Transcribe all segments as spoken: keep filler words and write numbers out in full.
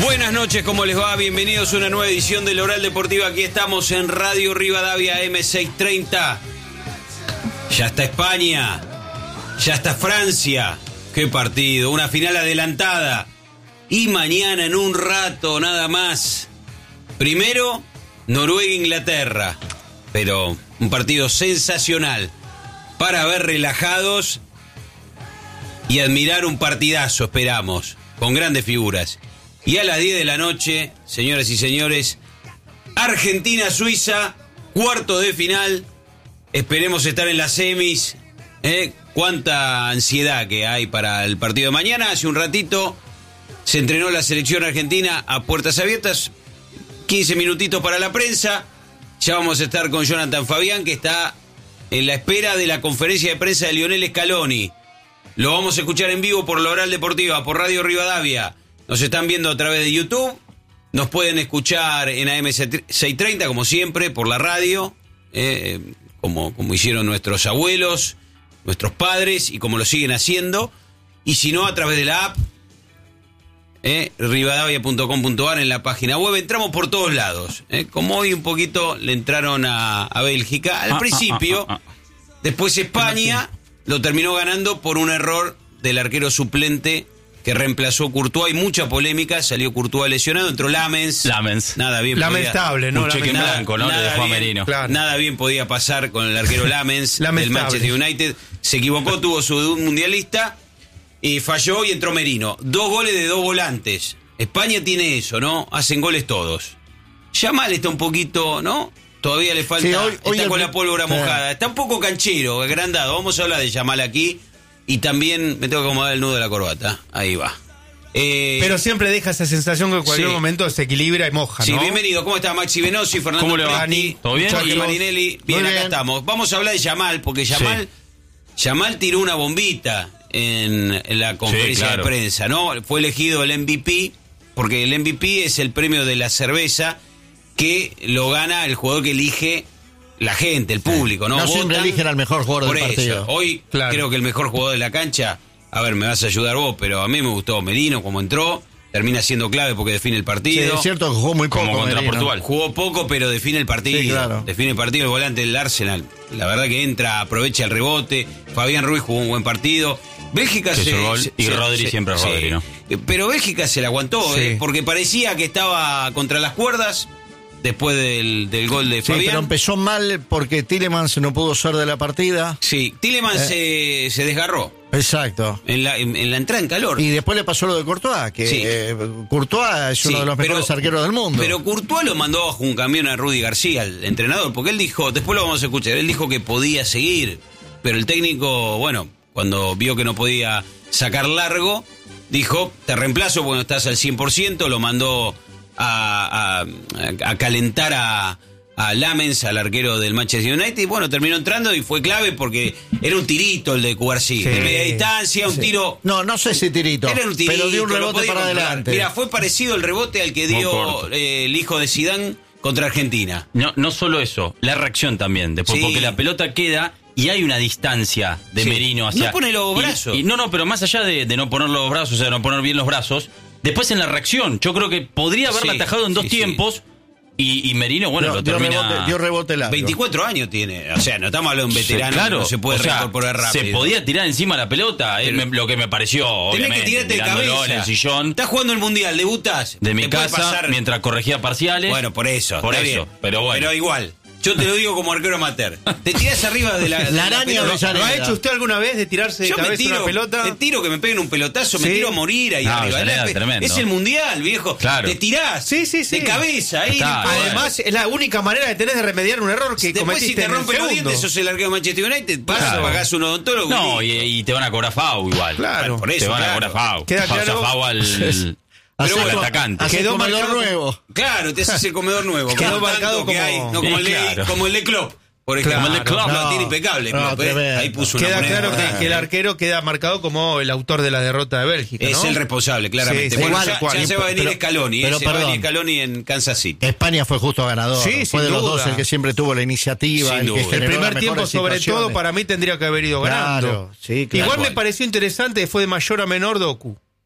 Buenas noches, ¿cómo les va? Bienvenidos a una nueva edición del Oral Deportiva. Aquí estamos en Radio Rivadavia eme seiscientos treinta. Ya está España, ya está Francia. Qué partido, una final adelantada. Y mañana en un rato nada más. Primero, Noruega-Inglaterra. Pero un partido sensacional para ver relajados y admirar un partidazo, esperamos, con grandes figuras. Y a las diez de la noche, señoras y señores, Argentina-Suiza, cuarto de final. Esperemos estar en las semis. ¿eh? Cuánta ansiedad que hay para el partido de mañana. Hace un ratito se entrenó la selección argentina a puertas abiertas. quince minutitos para la prensa. Ya vamos a estar con Jonathan Fabián, que está en la espera de la conferencia de prensa de Lionel Scaloni. Lo vamos a escuchar en vivo por la Oral Deportiva, por Radio Rivadavia. Nos están viendo a través de YouTube. Nos pueden escuchar en A M seiscientos treinta, como siempre, por la radio. Eh, como, como hicieron nuestros abuelos, nuestros padres, y como lo siguen haciendo. Y si no, a través de la app. Eh, rivadavia punto com punto ar en la página web. Entramos por todos lados. Eh, como hoy un poquito le entraron a, a Bélgica al principio. Después España lo terminó ganando por un error del arquero suplente que reemplazó Courtois. Hay mucha polémica, salió Courtois lesionado, entró Lamens. Lamens. Nada bien Lamentable, podía, ¿no? Un cheque en Lamentable. blanco, ¿no? Le dejó a Merino. Claro. Nada bien podía pasar con el arquero Lamens del Manchester United. Se equivocó, tuvo su debut mundialista y falló y entró Merino. Dos goles de dos volantes. España tiene eso, ¿no? Hacen goles todos. Yamal está un poquito, ¿no? Todavía le falta, Sí, hoy- hoy está el- con la pólvora sí. mojada. Está un poco canchero, agrandado. Vamos a hablar de Yamal aquí. Y también me tengo que acomodar el nudo de la corbata. Ahí va. Eh, Pero siempre deja esa sensación que en cualquier sí. momento se equilibra y moja, Sí, ¿no? bienvenido. ¿Cómo está Maxi Venosi, Fernando ¿Cómo le va? Presti, ¿Todo bien? Jorge Muy Marinelli? Bien, acá bien. estamos. Vamos a hablar de Yamal, porque Yamal, Yamal tiró una bombita en, en la conferencia Sí, claro. de prensa, ¿no? Fue elegido el M V P, porque el M V P es el premio de la cerveza que lo gana el jugador que elige la gente, el público, ¿no? No siempre Votan eligen al mejor jugador por del eso. partido. Hoy Claro. creo que el mejor jugador de la cancha, a ver, me vas a ayudar vos, pero a mí me gustó Merino como entró, termina siendo clave porque define el Sí, partido. es cierto que jugó muy poco. Como contra Merino. Portugal. Jugó poco, pero define el partido. Sí, claro. Define el partido el volante del Arsenal. La verdad que entra, aprovecha el rebote. Fabián Ruiz jugó un buen partido. Bélgica Que se, hizo el gol. se- Y se- Rodri se- siempre sí. Rodri, ¿no? Eh, Pero Bélgica se la aguantó, Sí. eh, porque parecía que estaba contra las cuerdas después del, del gol de Sí, pero Fabián. empezó mal porque Tielemans no pudo ser de la partida. Sí, Tielemans Eh. se, se desgarró Exacto. en la, en, en la entrada en calor. Y después le pasó lo de Courtois, que Sí. eh, Courtois es uno Sí, de los pero- mejores arqueros del mundo. Pero Courtois lo mandó bajo un camión a Rudy García, el entrenador, porque él dijo, después lo vamos a escuchar, él dijo que podía seguir, pero el técnico, bueno, cuando vio que no podía sacar largo, dijo, te reemplazo porque no estás al cien por ciento, lo mandó a, a, a calentar a, a Lamens, al arquero del Manchester United, y bueno, terminó entrando y fue clave porque era un tirito el de Cubarsí, Sí. de media distancia, un Sí. tiro... No, no sé si tirito, Era un tirito, pero dio un lo rebote podía para controlar. adelante. Mira, fue parecido el rebote al que Muy dio corto. eh, el hijo de Zidane contra Argentina. No, no solo eso, la reacción también. Después, Sí. porque la pelota queda y hay una distancia de Sí. Merino hacia. No pone los y- brazos. y- no, no, pero más allá de, de no poner los brazos, o sea, de no poner bien los brazos, después en la reacción, yo creo que podría haberla Sí, atajado en dos sí, sí. tiempos. Y, y Merino, bueno, dio, lo dio termina. rebote, dio rebote largo. veinticuatro años tiene, o sea, no estamos hablando de un Sí, veterano, claro, que no se puede o sea, reincorporar rápido. Se podía tirar encima la pelota, eh, Pero- me- lo que me pareció, Tenés obviamente, que tirarte de mirándolo cabeza. en el sillón Estás jugando el mundial, debutás. de mi te puede casa pasar- mientras corregía parciales. Bueno, por eso. Por está eso, bien. pero bueno. Pero igual, yo te lo digo como arquero amateur. Te tirás arriba de la. de La araña pelota. Avellaneda. ¿Lo ha hecho usted alguna vez de tirarse de Yo me cabeza tiro, una pelota? me tiro que me peguen un pelotazo, me Sí. tiro a morir ahí No, arriba. Avellaneda, Es- tremendo. Es el mundial, viejo. Claro. Te tirás. Sí, sí, sí. De cabeza, ahí. Está, no importa. Además, es la única manera que tenés de remediar un error que Después, cometiste si te en el rompen los segundo. dientes, sos el arquero de Manchester United, vas, Claro. pagás un odontólogo. No, y- y, y te van a cobrar FAU igual. Claro. Bueno, por eso, te van claro. a cobrar FAU. Queda O sea, claro- FAU al, Hace Pero al bueno, atacante. hace quedó comedor marcado- nuevo. Claro, te haces el comedor nuevo. Quedó como marcado tanto que como- hay, no como, Sí, el de, claro. como el de Klopp, por ejemplo. Claro. Como el de Klopp No, lo tiene impecable. no, Klopp, ¿eh? tremendo. Ahí puso una Queda moneda. claro que, Ah, que el arquero queda marcado como el autor de la derrota de Bélgica, es ¿no? el responsable, claramente. Sí, sí, bueno, igual, ya, cual. ya se va a venir Pero- Scaloni, pero ¿eh? se va a venir perdón. Scaloni en Kansas City. España fue justo ganador. Sí, fue sin de los duda. dos el que siempre tuvo la iniciativa, Sin el duda. que El generó El primer las tiempo, mejores sobre situaciones. todo, para mí tendría que haber ido Claro, ganando. sí, claro. Igual me Cual. pareció interesante que fue de mayor a menor Doku.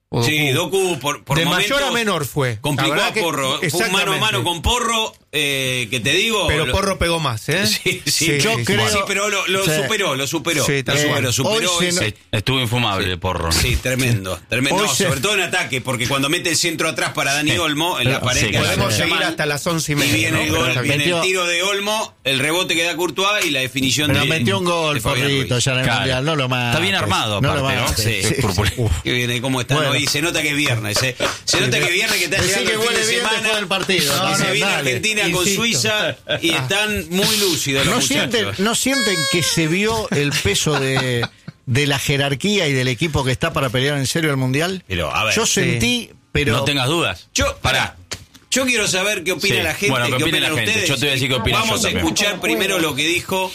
O Sí, Doku por, por de momentos mayor a menor fue. complicó La a verdad que- Porro. Fue un mano a mano con Porro, eh, que te digo. Pero lo- Porro pegó más, ¿eh? Sí, sí, Sí, yo sí, creo- Sí, pero lo, lo Sí. superó, lo superó. Sí, lo tal superó, cual. superó. Hoy se y- no- Eh, Estuvo infumable el Porro. Sí, tremendo, tremendo. Hoy No, se- sobre todo en ataque, porque cuando mete el centro atrás para Dani Sí. Olmo, en la Sí, pared que claro. hace Podemos Yamal, seguir hasta las once y y media. viene ¿no? el Pero gol, está bien. viene el Metió- tiro de Olmo, el rebote que da Courtois y la definición Pero de metió un gol, de Fabián Porrito, Ruiz. ya en el Claro. Mundial. No lo mates. Está bien armado, No lo aparte, ¿no? mates. Sí. Sí. Purpuré. Uf. Que viene cómo están Bueno. hoy, se nota que es viernes, ¿eh? Se nota que es viernes que está Decí llegando que el fin huele de bien después semana. del partido. y No, se no, viene dale. Argentina con Insisto. Suiza y están muy lúcidos los ¿No muchachos. sienten, ¿No sienten que se vio el peso de, de la jerarquía y del equipo que está para pelear en serio el Mundial? Pero, a ver, Yo sentí, pero... No tengas dudas. Yo, pará. Yo quiero saber qué opina Sí. la gente, Bueno, ¿qué qué opina opinan la gente? ustedes. Yo te voy a decir qué opino Vamos yo a también. escuchar primero lo que dijo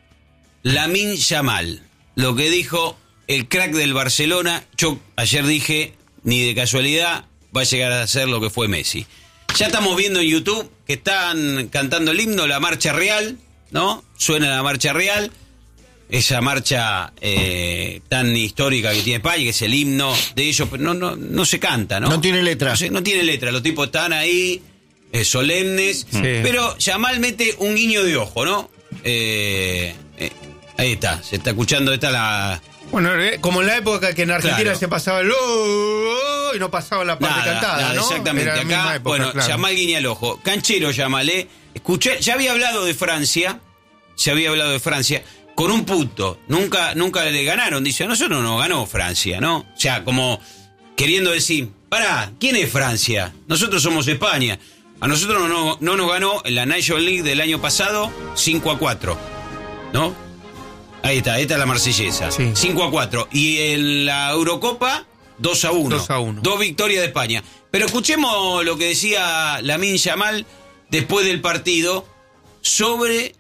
Lamine Yamal, lo que dijo el crack del Barcelona. Yo ayer dije, ni de casualidad va a llegar a ser lo que fue Messi. Ya estamos viendo en YouTube que están cantando el himno, la marcha real, ¿no? Suena la marcha real. Esa marcha eh, tan histórica que tiene España, que es el himno de ellos, pero no, no, no se canta, ¿no? No tiene letra. No, se- no tiene letra, los tipos están ahí, eh, solemnes, Sí. pero Yamal mete un guiño de ojo, ¿no? Eh, eh, ahí está, se está escuchando, esta la... Bueno, eh, como en la época que en Argentina Claro. se pasaba el "Oh", y no pasaba la parte Nada, cantada, nada, ¿no? exactamente, Era la misma acá, época, bueno, claro. Yamal guiña el ojo. Canchero Yamal, ¿eh? Escuché, ya había hablado de Francia, ya había hablado de Francia, con un punto, nunca, nunca le ganaron, dice, a nosotros no ganó Francia, ¿no? O sea, como queriendo decir, pará, ¿quién es Francia? Nosotros somos España. A nosotros no, no nos ganó en la National League del año pasado cinco a cuatro, ¿no? Ahí está, esta es la marsellesa. Sí. cinco a cuatro. Y en la Eurocopa, dos a uno. dos a uno. Dos victorias de España. Pero escuchemos lo que decía Lamine Yamal después del partido sobre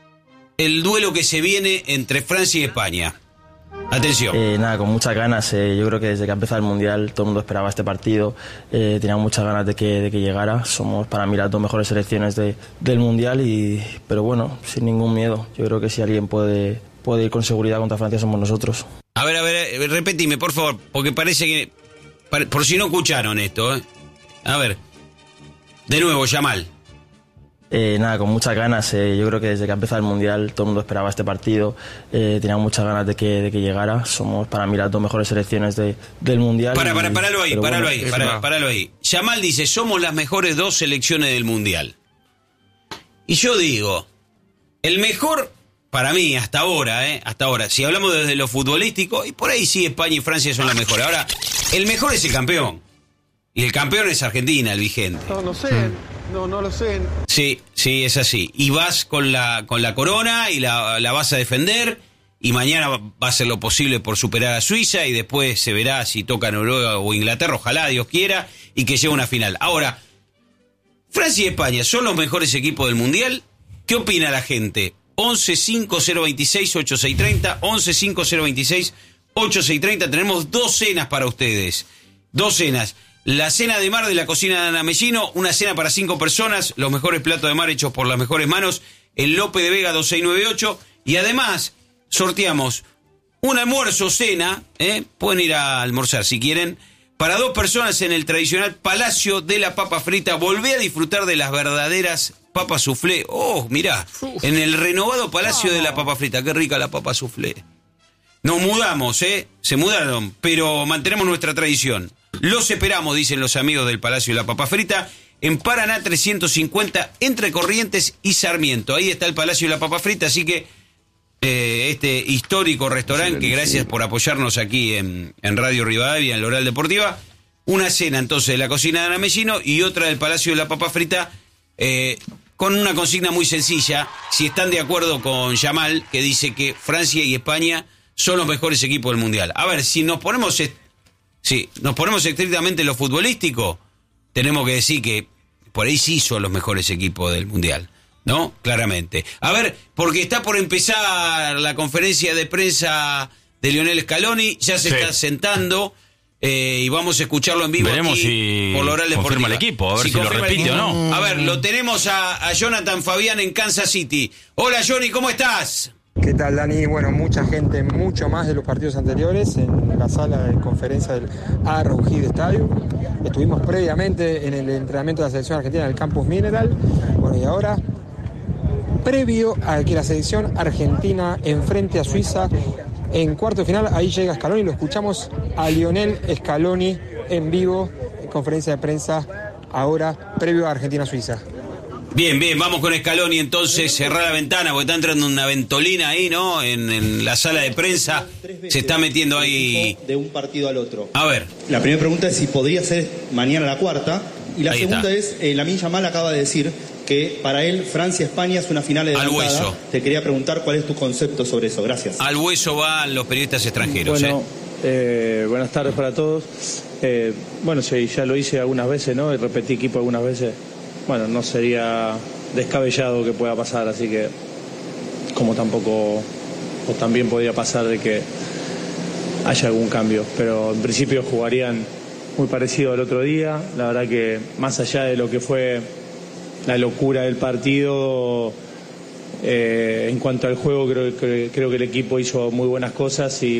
el duelo que se viene entre Francia y España. Atención. Eh, nada, con muchas ganas. Eh, yo creo que desde que ha empezado el Mundial todo el mundo esperaba este partido. Eh, tenía muchas ganas de que, de que llegara. Somos para mí las dos mejores selecciones de, del Mundial, y, pero bueno, sin ningún miedo. Yo creo que si alguien puede, puede ir con seguridad contra Francia somos nosotros. A ver, a ver, eh, repetime, por favor, porque parece que... pare- por si no escucharon esto, ¿eh? A ver. De nuevo, Yamal. Eh, nada, con muchas ganas. Eh, yo creo que desde que ha empezado el Mundial todo el mundo esperaba este partido. Eh, tenía muchas ganas de que, de que llegara. Somos para mí las dos mejores selecciones de, del Mundial. Para, y- para, paralo ahí, pero paralo bueno, ahí, es para, verdad. paralo ahí. Yamal dice, somos las mejores dos selecciones del Mundial. Y yo digo, el mejor, para mí, hasta ahora, ¿eh? Hasta ahora, si hablamos desde lo futbolístico, y por ahí sí España y Francia son las mejores. Ahora, el mejor es el campeón. Y el campeón es Argentina, el vigente. No, no sé, no, no lo sé. Sí, sí, es así. Y vas con la, con la corona y la, la vas a defender. Y mañana va a hacer lo posible por superar a Suiza. Y después se verá si toca Noruega o Inglaterra. Ojalá Dios quiera. Y que llegue a una final. Ahora, Francia y España son los mejores equipos del Mundial. ¿Qué opina la gente? once cinco cero veintiséis ochenta y seis treinta. once cinco cero veintiséis ochenta y seis treinta. Tenemos dos cenas para ustedes. Dos cenas. La cena de mar de la cocina de Ana Mellino, una cena para cinco personas, los mejores platos de mar hechos por las mejores manos, en Lope de Vega dos seis nueve ocho. Y además, sorteamos un almuerzo, cena, ¿eh? Pueden ir a almorzar si quieren, para dos personas en el tradicional Palacio de la Papa Frita. Volvé a disfrutar de las verdaderas papas soufflé. Oh, mirá, en el renovado Palacio de la Papa Frita. Qué rica la papa soufflé. Nos mudamos, ¿eh? Se mudaron, pero mantenemos nuestra tradición. Los esperamos, dicen los amigos del Palacio de la Papa Frita, en Paraná trescientos cincuenta, entre Corrientes y Sarmiento. Ahí está el Palacio de la Papa Frita, así que eh, este histórico restaurante, que gracias por apoyarnos aquí en, en Radio Rivadavia, en la Oral Deportiva. Una cena entonces de la cocina de Ana Mellino y otra del Palacio de la Papa Frita, eh, con una consigna muy sencilla. Si están de acuerdo con Yamal, que dice que Francia y España son los mejores equipos del Mundial. A ver, si nos ponemos... Sí, nos ponemos estrictamente en lo futbolístico, tenemos que decir que por ahí sí son los mejores equipos del Mundial, ¿no? Claramente. A ver, porque está por empezar la conferencia de prensa de Lionel Scaloni, ya se Sí. está sentando, eh, y vamos a escucharlo en vivo. Veremos aquí si por la Oral confirma Deportiva. el equipo, a ver si lo confirma el repite equipo. o no. A ver, lo tenemos a, a Jonathan Fabián en Kansas City. Hola Johnny, ¿cómo estás? ¿Qué tal, Dani? Bueno, mucha gente, mucho más de los partidos anteriores en, en la sala de conferencia del Arrowhead Stadium. Estuvimos previamente en el entrenamiento de la selección argentina en el Campus Mineral. Bueno, y ahora, previo a que la selección argentina enfrente a Suiza en cuarto de final, ahí llega Scaloni. Lo escuchamos a Lionel Scaloni en vivo, en conferencia de prensa, ahora previo a Argentina-Suiza. Bien, bien, vamos con Scaloni entonces, cerrar la ventana, porque está entrando una ventolina ahí, ¿no? En, en la sala de prensa, se está metiendo ahí... De un partido al otro. A ver. La primera pregunta es si podría ser mañana la cuarta, y la ahí segunda está. es, eh, Lamine Yamal acaba de decir que para él Francia-España es una final adelantada. Al hueso. Te quería preguntar cuál es tu concepto sobre eso, gracias. Al hueso van los periodistas extranjeros, Bueno, ¿eh? eh, buenas tardes para todos. Eh, bueno, sí, ya lo hice algunas veces, ¿no? Y repetí equipo algunas veces. Bueno, no sería descabellado que pueda pasar, así que como tampoco, o también podría pasar de que haya algún cambio, pero en principio jugarían muy parecido al otro día. La verdad que más allá de lo que fue la locura del partido, eh, en cuanto al juego creo, creo, creo que el equipo hizo muy buenas cosas y,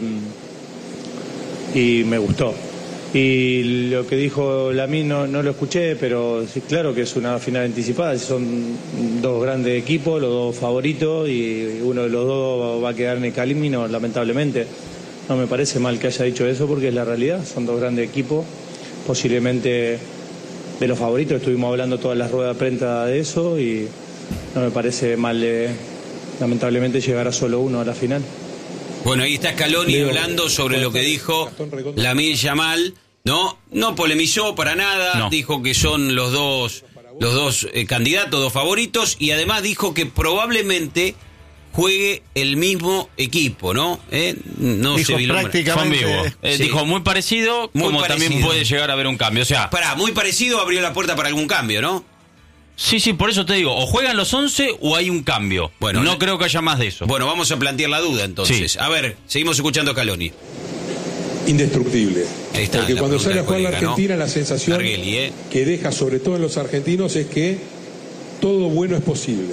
y me gustó. Y lo que dijo Lamine no, no lo escuché, pero sí, claro que es una final anticipada. Son dos grandes equipos, los dos favoritos, y uno de los dos va a quedar en el camino, lamentablemente. No me parece mal que haya dicho eso porque es la realidad. Son dos grandes equipos, posiblemente de los favoritos. Estuvimos hablando todas las ruedas de prensa de eso y no me parece mal, eh, lamentablemente, llegar a solo uno a la final. Bueno, ahí está Scaloni hablando sobre lo que dijo Lamine Yamal. No, no polemizó para nada, no. Dijo que son los dos, los dos eh, candidatos, dos favoritos, y además dijo que probablemente juegue el mismo equipo, ¿no? ¿Eh? No dijo se prácticamente. Eh, sí. Dijo muy parecido, muy como parecido. También puede llegar a haber un cambio. O sea, pará, muy parecido, abrió la puerta para algún cambio, ¿no? Sí, sí, por eso te digo, o juegan los once o hay un cambio. Bueno, no, no creo que haya más de eso. Bueno, vamos a plantear la duda entonces. Sí. A ver, seguimos escuchando a Scaloni. Indestructible. Está, porque cuando sale a jugar la Argentina, ¿no? La sensación Arguelli, ¿eh? que deja sobre todo en los argentinos es que todo bueno es posible.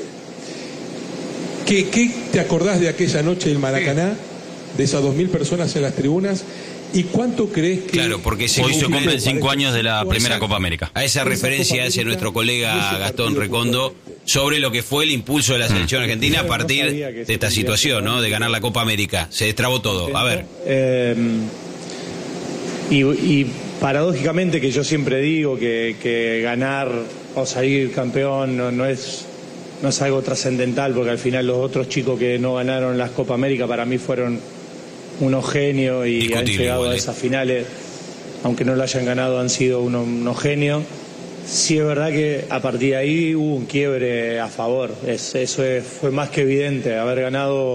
¿Qué, qué te acordás de aquella noche del Maracaná, de esas dos mil personas en las tribunas? ¿Y cuánto crees que...? Claro, porque se hoy se cumplen cinco años de la primera Copa América. A esa referencia hace nuestro colega Gastón Recondo sobre lo que fue el impulso de la selección argentina a partir de esta situación, ¿no? De ganar la Copa América. Se destrabó todo. A ver. Eh, y, y paradójicamente, que yo siempre digo que, que ganar o salir campeón no, no es... no es algo trascendental, porque al final los otros chicos que no ganaron las Copa América para mí fueron unos genios y discutible, han llegado igual, a esas finales, aunque no lo hayan ganado, han sido unos, unos genios. Sí es verdad que a partir de ahí hubo un quiebre a favor, es, eso es, fue más que evidente, haber ganado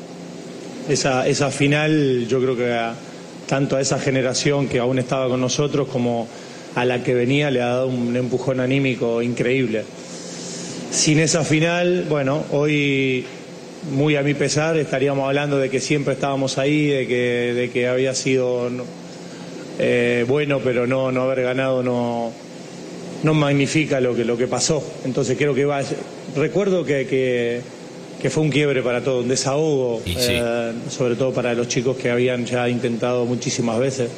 esa, esa final. Yo creo que a, tanto a esa generación que aún estaba con nosotros como a la que venía le ha dado un empujón anímico increíble. Sin esa final, bueno, hoy, muy a mi pesar, estaríamos hablando de que siempre estábamos ahí, de que, de que había sido eh, bueno, pero no, no haber ganado no, no magnifica lo que, lo que pasó. Entonces creo que va... Recuerdo que, que, que fue un quiebre para todos, un desahogo, sí. eh, sobre todo para los chicos que habían ya intentado muchísimas veces.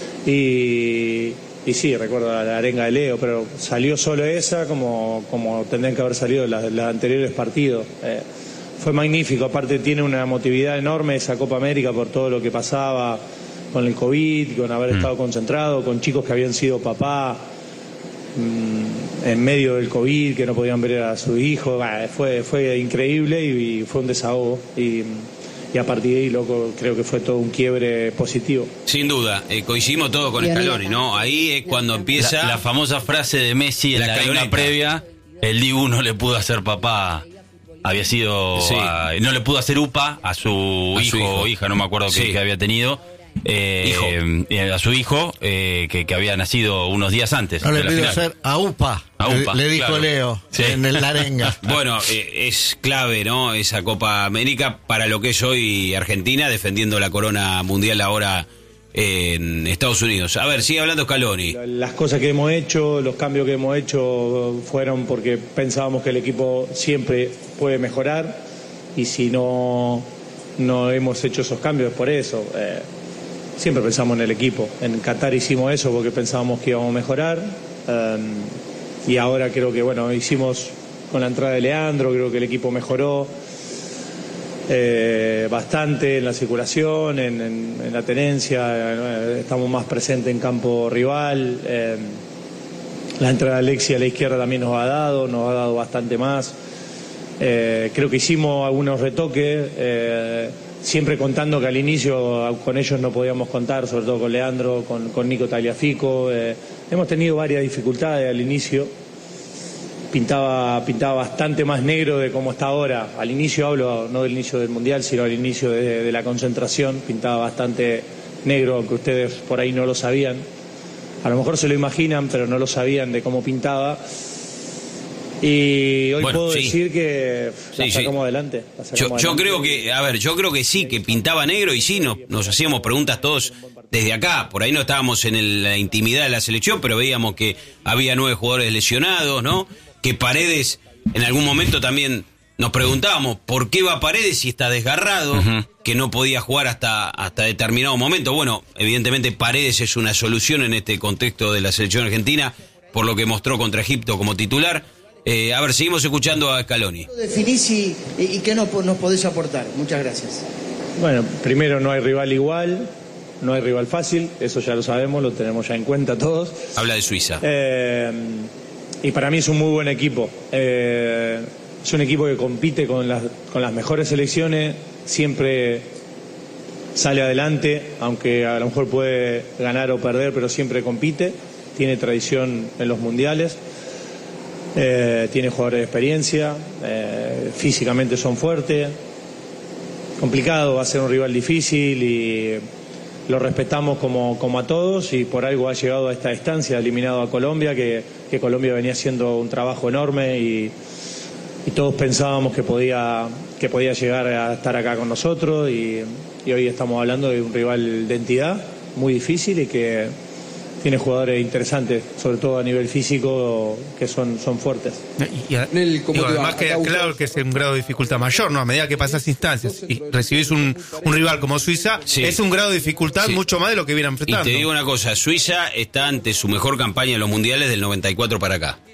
Y... Y sí, recuerdo la arenga de Leo, pero salió solo esa como, como tendrían que haber salido los, los anteriores partidos. Eh, fue magnífico, aparte tiene una emotividad enorme esa Copa América por todo lo que pasaba con el COVID, con haber mm. estado concentrado, con chicos que habían sido papá mmm, en medio del COVID, que no podían ver a su hijo. Bah, fue, fue increíble y, y fue un desahogo. Y, Y a partir de ahí, loco, creo que fue todo un quiebre positivo. Sin duda, eh, coincidimos todo con Scaloni, ¿no? Ahí es cuando empieza... La, la famosa frase de Messi en la, la una previa, el Dibu no le pudo hacer papá, había sido... Sí. A, no le pudo hacer upa a su, a hijo, su hijo o hija, no me acuerdo sí. qué, qué había tenido. Eh, hijo. Eh, a su hijo, eh, que, que había nacido unos días antes. No le pidió hacer a upa, a upa le, le dijo claro. Leo, sí. en el arenga. Bueno, eh, es clave, ¿no? Esa Copa América para lo que es hoy Argentina, defendiendo la corona mundial ahora en Estados Unidos. A ver, sigue hablando Scaloni. Las cosas que hemos hecho, los cambios que hemos hecho fueron porque pensábamos que el equipo siempre puede mejorar, y si no, no hemos hecho esos cambios es por eso. Eh, siempre pensamos en el equipo. En Qatar hicimos eso porque pensábamos que íbamos a mejorar. Eh, y ahora creo que, bueno, hicimos con la entrada de Leandro, creo que el equipo mejoró eh, bastante en la circulación, en, en, en la tenencia, eh, estamos más presentes en campo rival. Eh, la entrada de Alexia a la izquierda también nos ha dado, nos ha dado bastante más. Eh, creo que hicimos algunos retoques, eh, siempre contando que al inicio con ellos no podíamos contar, sobre todo con Leandro, con, con Nico Tagliafico. Eh, hemos tenido varias dificultades al inicio. Pintaba, pintaba bastante más negro de como está ahora. Al inicio hablo no del inicio del Mundial, sino al inicio de, de la concentración. Pintaba bastante negro, aunque ustedes por ahí no lo sabían. A lo mejor se lo imaginan, pero no lo sabían de cómo pintaba. Y hoy bueno, puedo sí. decir que la sí, sacamos sí. adelante. La sacamos yo, adelante. yo creo que, a ver, yo creo que sí, que pintaba negro y sí, nos, nos hacíamos preguntas todos desde acá. Por ahí no estábamos en el, la intimidad de la selección, pero veíamos que había nueve jugadores lesionados, ¿no? Que Paredes, en algún momento también nos preguntábamos por qué va Paredes si está desgarrado, uh-huh. que no podía jugar hasta, hasta determinado momento. Bueno, evidentemente Paredes es una solución en este contexto de la selección argentina, por lo que mostró contra Egipto como titular. Eh, a ver, seguimos escuchando a Scaloni. Definís y, y qué nos, nos podés aportar. Muchas gracias. Bueno, primero no hay rival igual, no hay rival fácil, eso ya lo sabemos, lo tenemos ya en cuenta todos. Habla de Suiza. Eh, y para mí es un muy buen equipo. Eh, es un equipo que compite con las, con las mejores selecciones, siempre sale adelante, aunque a lo mejor puede ganar o perder, pero siempre compite, tiene tradición en los mundiales. Eh, tiene jugadores de experiencia, eh, físicamente son fuertes, complicado, va a ser un rival difícil y lo respetamos como, como a todos y por algo ha llegado a esta instancia, eliminado a Colombia, que, que Colombia venía haciendo un trabajo enorme y, y todos pensábamos que podía, que podía llegar a estar acá con nosotros y, y hoy estamos hablando de un rival de entidad muy difícil y que tiene jugadores interesantes, sobre todo a nivel físico, que son, son fuertes. Y, y, y digo, además queda claro que es un grado de dificultad mayor, ¿no? A medida que pasas instancias y recibís un, un rival como Suiza, sí. es un grado de dificultad sí. mucho más de lo que viene enfrentando. Y te digo una cosa, Suiza está ante su mejor campaña en los mundiales del noventa y cuatro para acá.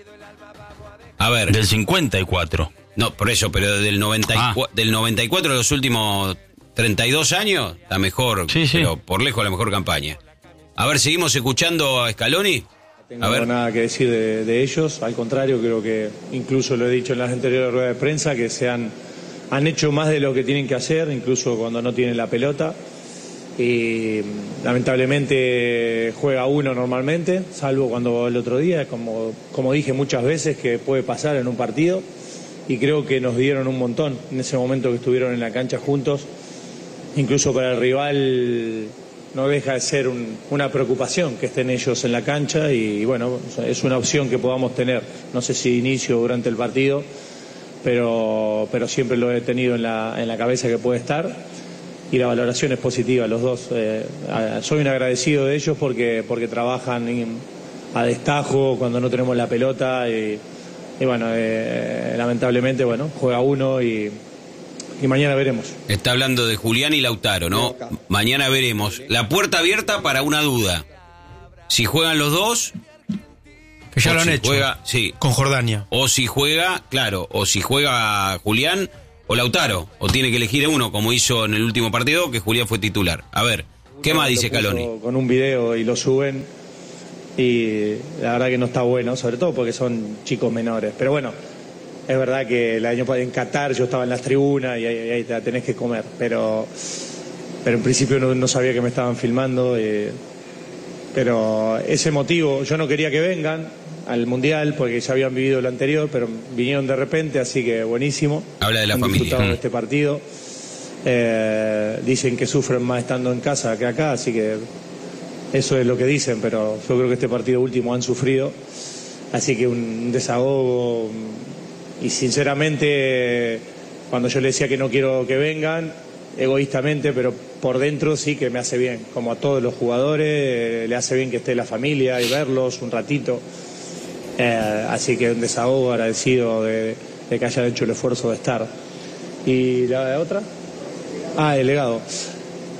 A ver. Del cincuenta y cuatro. No, por eso, pero del, noventa y cuatro, ah. del noventa y cuatro de los últimos treinta y dos años, la mejor, sí, sí. pero por lejos la mejor campaña. A ver, ¿seguimos escuchando a Scaloni? No tengo a ver. nada que decir de, de ellos, al contrario, creo que incluso lo he dicho en las anteriores ruedas de prensa, que se han, han hecho más de lo que tienen que hacer, incluso cuando no tienen la pelota. Y lamentablemente juega uno normalmente, salvo cuando el otro día, como, como dije muchas veces, que puede pasar en un partido. Y creo que nos dieron un montón en ese momento que estuvieron en la cancha juntos, incluso para el rival. No deja de ser un, una preocupación que estén ellos en la cancha y bueno, es una opción que podamos tener, no sé si inicio o durante el partido, pero, pero siempre lo he tenido en la, en la cabeza que puede estar y la valoración es positiva, los dos. Eh, soy un agradecido de ellos porque, porque trabajan en, a destajo cuando no tenemos la pelota y, y bueno, eh, lamentablemente bueno, juega uno y... Y mañana veremos. Está hablando de Julián y Lautaro, ¿no? Mañana veremos. La puerta abierta para una duda. Si juegan los dos... Que ya lo han si hecho. Juega, sí. Con Jordania. O si juega, claro, o si juega Julián o Lautaro. O tiene que elegir uno, como hizo en el último partido, que Julián fue titular. A ver, ¿qué bueno, más dice Scaloni? Con un video y lo suben. Y la verdad que no está bueno, sobre todo porque son chicos menores. Pero bueno... Es verdad que el año en Qatar yo estaba en las tribunas y ahí, ahí te la tenés que comer, pero, pero en principio no, no sabía que me estaban filmando. Eh, pero ese motivo, yo no quería que vengan al Mundial porque ya habían vivido lo anterior, pero vinieron de repente, así que buenísimo. Habla de la Han familia. disfrutado de este partido. Eh, dicen que sufren más estando en casa que acá, así que eso es lo que dicen, pero yo creo que este partido último han sufrido, así que un desahogo. Y sinceramente, cuando yo le decía que no quiero que vengan, egoístamente, pero por dentro sí que me hace bien. Como a todos los jugadores, eh, le hace bien que esté la familia y verlos un ratito. Eh, así que un desahogo, agradecido de, de que hayan hecho el esfuerzo de estar. ¿Y la otra? Ah, el legado.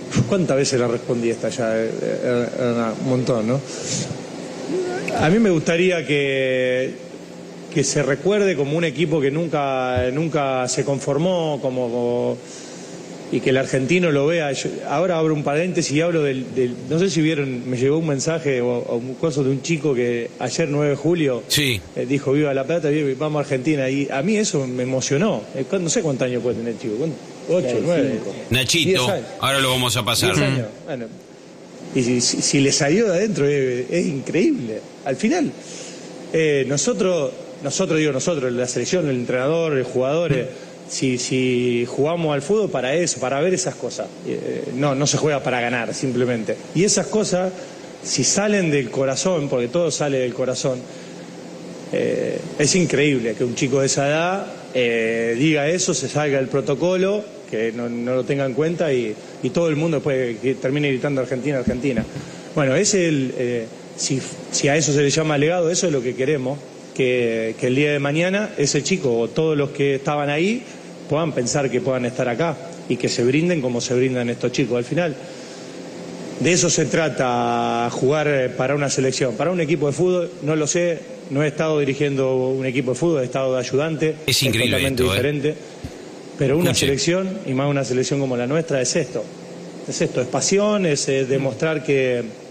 ¿Cuántas veces la respondí esta ya? Era un montón, ¿no? A mí me gustaría que, que se recuerde como un equipo que nunca, nunca se conformó, como, como y que el argentino lo vea. Yo, ahora abro un paréntesis y hablo del, del... No sé si vieron, me llegó un mensaje o, o un coso de un chico que ayer nueve de julio sí. eh, dijo viva La Plata, vamos a Argentina. Y a mí eso me emocionó. Eh, no sé cuántos años puede tener el chico. ocho, nueve. Nachito, ahora lo vamos a pasar. diez años. Bueno, y si, si, si le salió de adentro es, es increíble. Al final, eh, nosotros, nosotros digo nosotros, la selección, el entrenador, el jugador... Eh, Si, si jugamos al fútbol para eso, para ver esas cosas. Eh, no, no se juega para ganar, simplemente. Y esas cosas, si salen del corazón, porque todo sale del corazón, eh, es increíble que un chico de esa edad eh, diga eso, se salga del protocolo, que no, no lo tenga en cuenta y, y todo el mundo después que termine gritando Argentina, Argentina. Bueno, ese es el, eh, si, si a eso se le llama legado, eso es lo que queremos. Que, que el día de mañana ese chico o todos los que estaban ahí puedan pensar que puedan estar acá y que se brinden como se brindan estos chicos. Al final, de eso se trata, jugar para una selección. Para un equipo de fútbol, no lo sé, no he estado dirigiendo un equipo de fútbol, he estado de ayudante. Es increíble es totalmente esto, diferente. ¿eh? Pero una Escuche. selección, y más una selección como la nuestra, es esto. Es esto, es pasión, es eh, demostrar que...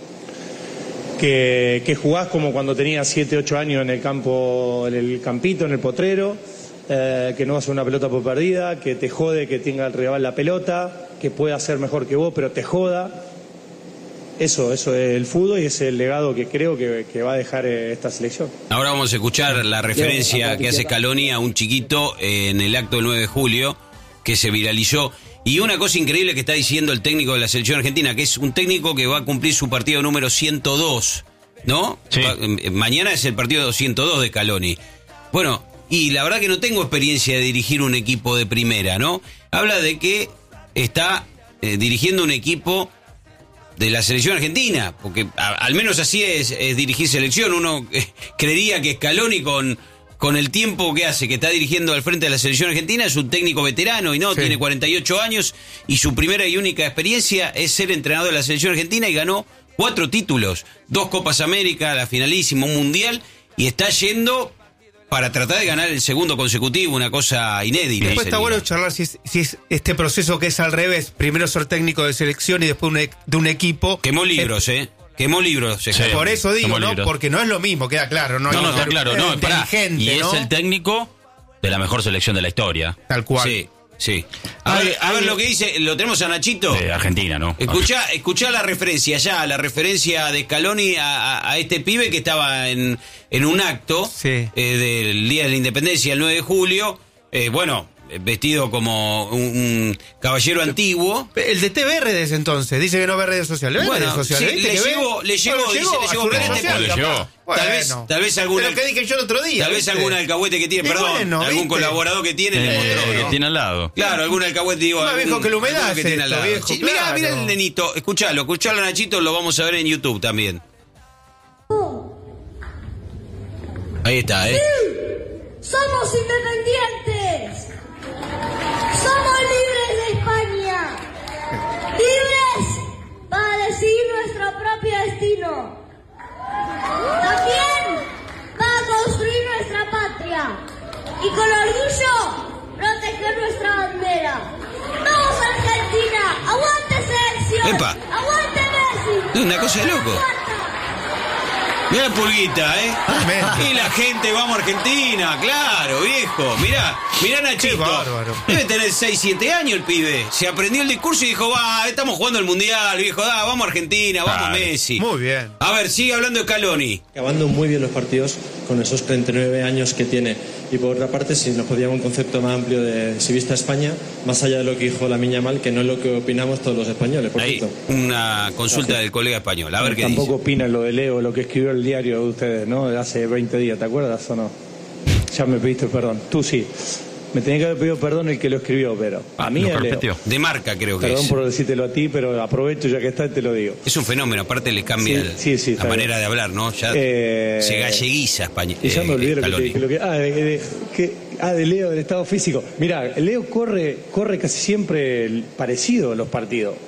Que, que jugás como cuando tenías siete, ocho años en el campo, en el campito, en el potrero, eh, que no vas a una pelota por perdida, que te jode que tenga el rival la pelota, que pueda ser mejor que vos, pero te joda. Eso, eso es el fútbol y es el legado que creo que, que va a dejar esta selección. Ahora vamos a escuchar la referencia que hace Scaloni a un chiquito en el acto del nueve de julio, que se viralizó. Y una cosa increíble que está diciendo el técnico de la selección argentina, que es un técnico que va a cumplir su partido número ciento dos, ¿no? Sí. Va, mañana es el partido doscientos dos de Scaloni. Bueno, y la verdad que no tengo experiencia de dirigir un equipo de primera, ¿no? Habla de que está eh, dirigiendo un equipo de la selección argentina, porque a, al menos así es, es dirigir selección. Uno eh, creería que Scaloni con... con el tiempo que hace, que está dirigiendo al frente de la selección argentina, es un técnico veterano y no, sí. Tiene cuarenta y ocho años y su primera y única experiencia es ser entrenador de la selección argentina y ganó cuatro títulos, dos Copas América, la finalísima, un mundial, y está yendo para tratar de ganar el segundo consecutivo, una cosa inédita. Después está bueno charlar si es, si es este proceso que es al revés, primero ser técnico de selección y después un, de un equipo. Quemó libros, eh. eh. Quemó libros. Sí, por eso digo, ¿no? Libros. Porque no es lo mismo, queda claro. No, no, no, no está claro. No, inteligente, y ¿no? es el técnico de la mejor selección de la historia. Tal cual. Sí, sí. A, ver, a ver lo que dice, lo tenemos a Nachito. De Argentina, ¿no? Escuchá, escuchá la referencia ya, la referencia de Scaloni a, a, a este pibe que estaba en, en un acto sí. eh, del Día de la Independencia, el nueve de julio. Eh, bueno... vestido como un, un caballero antiguo. El de T V R desde entonces, dice que no ve redes sociales. Bueno, redes sociales? sí, le, llegó, le llegó, no, dice, llegó, le llegó, a pero social, le llegó. Bueno, tal vez, tal vez alguna. Lo que dije yo el otro día. Tal vez algún alcahuete que tiene, y perdón, bueno, algún ¿viste? colaborador que tiene eh, le mostró, que ¿no? tiene al lado. Claro, algún alcahuete, digo. Más algún, viejo que la humedad que es tiene al esto, lado. viejo, Sí, claro. Mirá, mirá el nenito, escuchalo, escuchalo Nachito, lo vamos a ver en YouTube también. Ahí está, ¿eh? ¡Somos independientes! ¡Somos libres de España! ¡Libres para decidir nuestro propio destino! También para construir nuestra patria y con orgullo proteger nuestra bandera. ¡Vamos Argentina! ¡Aguante selección! ¡Epa! ¡Aguante Messi! Es una cosa de loco. Mirá la pulguita, ¿eh? Y la gente, vamos a Argentina, claro, viejo. Mirá, mirá Nachito. Debe tener seis, siete años el pibe. Se aprendió el discurso y dijo, va, estamos jugando el Mundial, viejo, da, vamos a Argentina, vamos Vale. Messi. Muy bien. A ver, sigue hablando de Scaloni. Acabando muy bien los partidos con esos treinta y nueve años que tiene. Y por otra parte, si nos podíamos un concepto más amplio de si vista España, más allá de lo que dijo Lamine Yamal, que no es lo que opinamos todos los españoles, por Ahí, cierto. una consulta Gracias. Del colega español, a ver qué Tampoco dice. opina lo de Leo, lo que escribió el diario de ustedes, ¿no? De hace veinte días, ¿te acuerdas o no? Ya me pediste perdón. Tú sí. Me tenía que haber pedido perdón el que lo escribió, pero a mí lo Leo. De marca creo que Perdón es. por decírtelo a ti, pero aprovecho ya que está y te lo digo. Es un fenómeno, aparte le cambia Sí, el- sí, sí, la está manera bien. de hablar, ¿no? Ya Eh, se galleguiza España. Y ya me eh, olvidé lo que, te Scaloni. dije, lo que- ah, de, de- que- ah, de Leo, del estado físico. Mirá, Leo corre, corre casi siempre el- parecido a los partidos.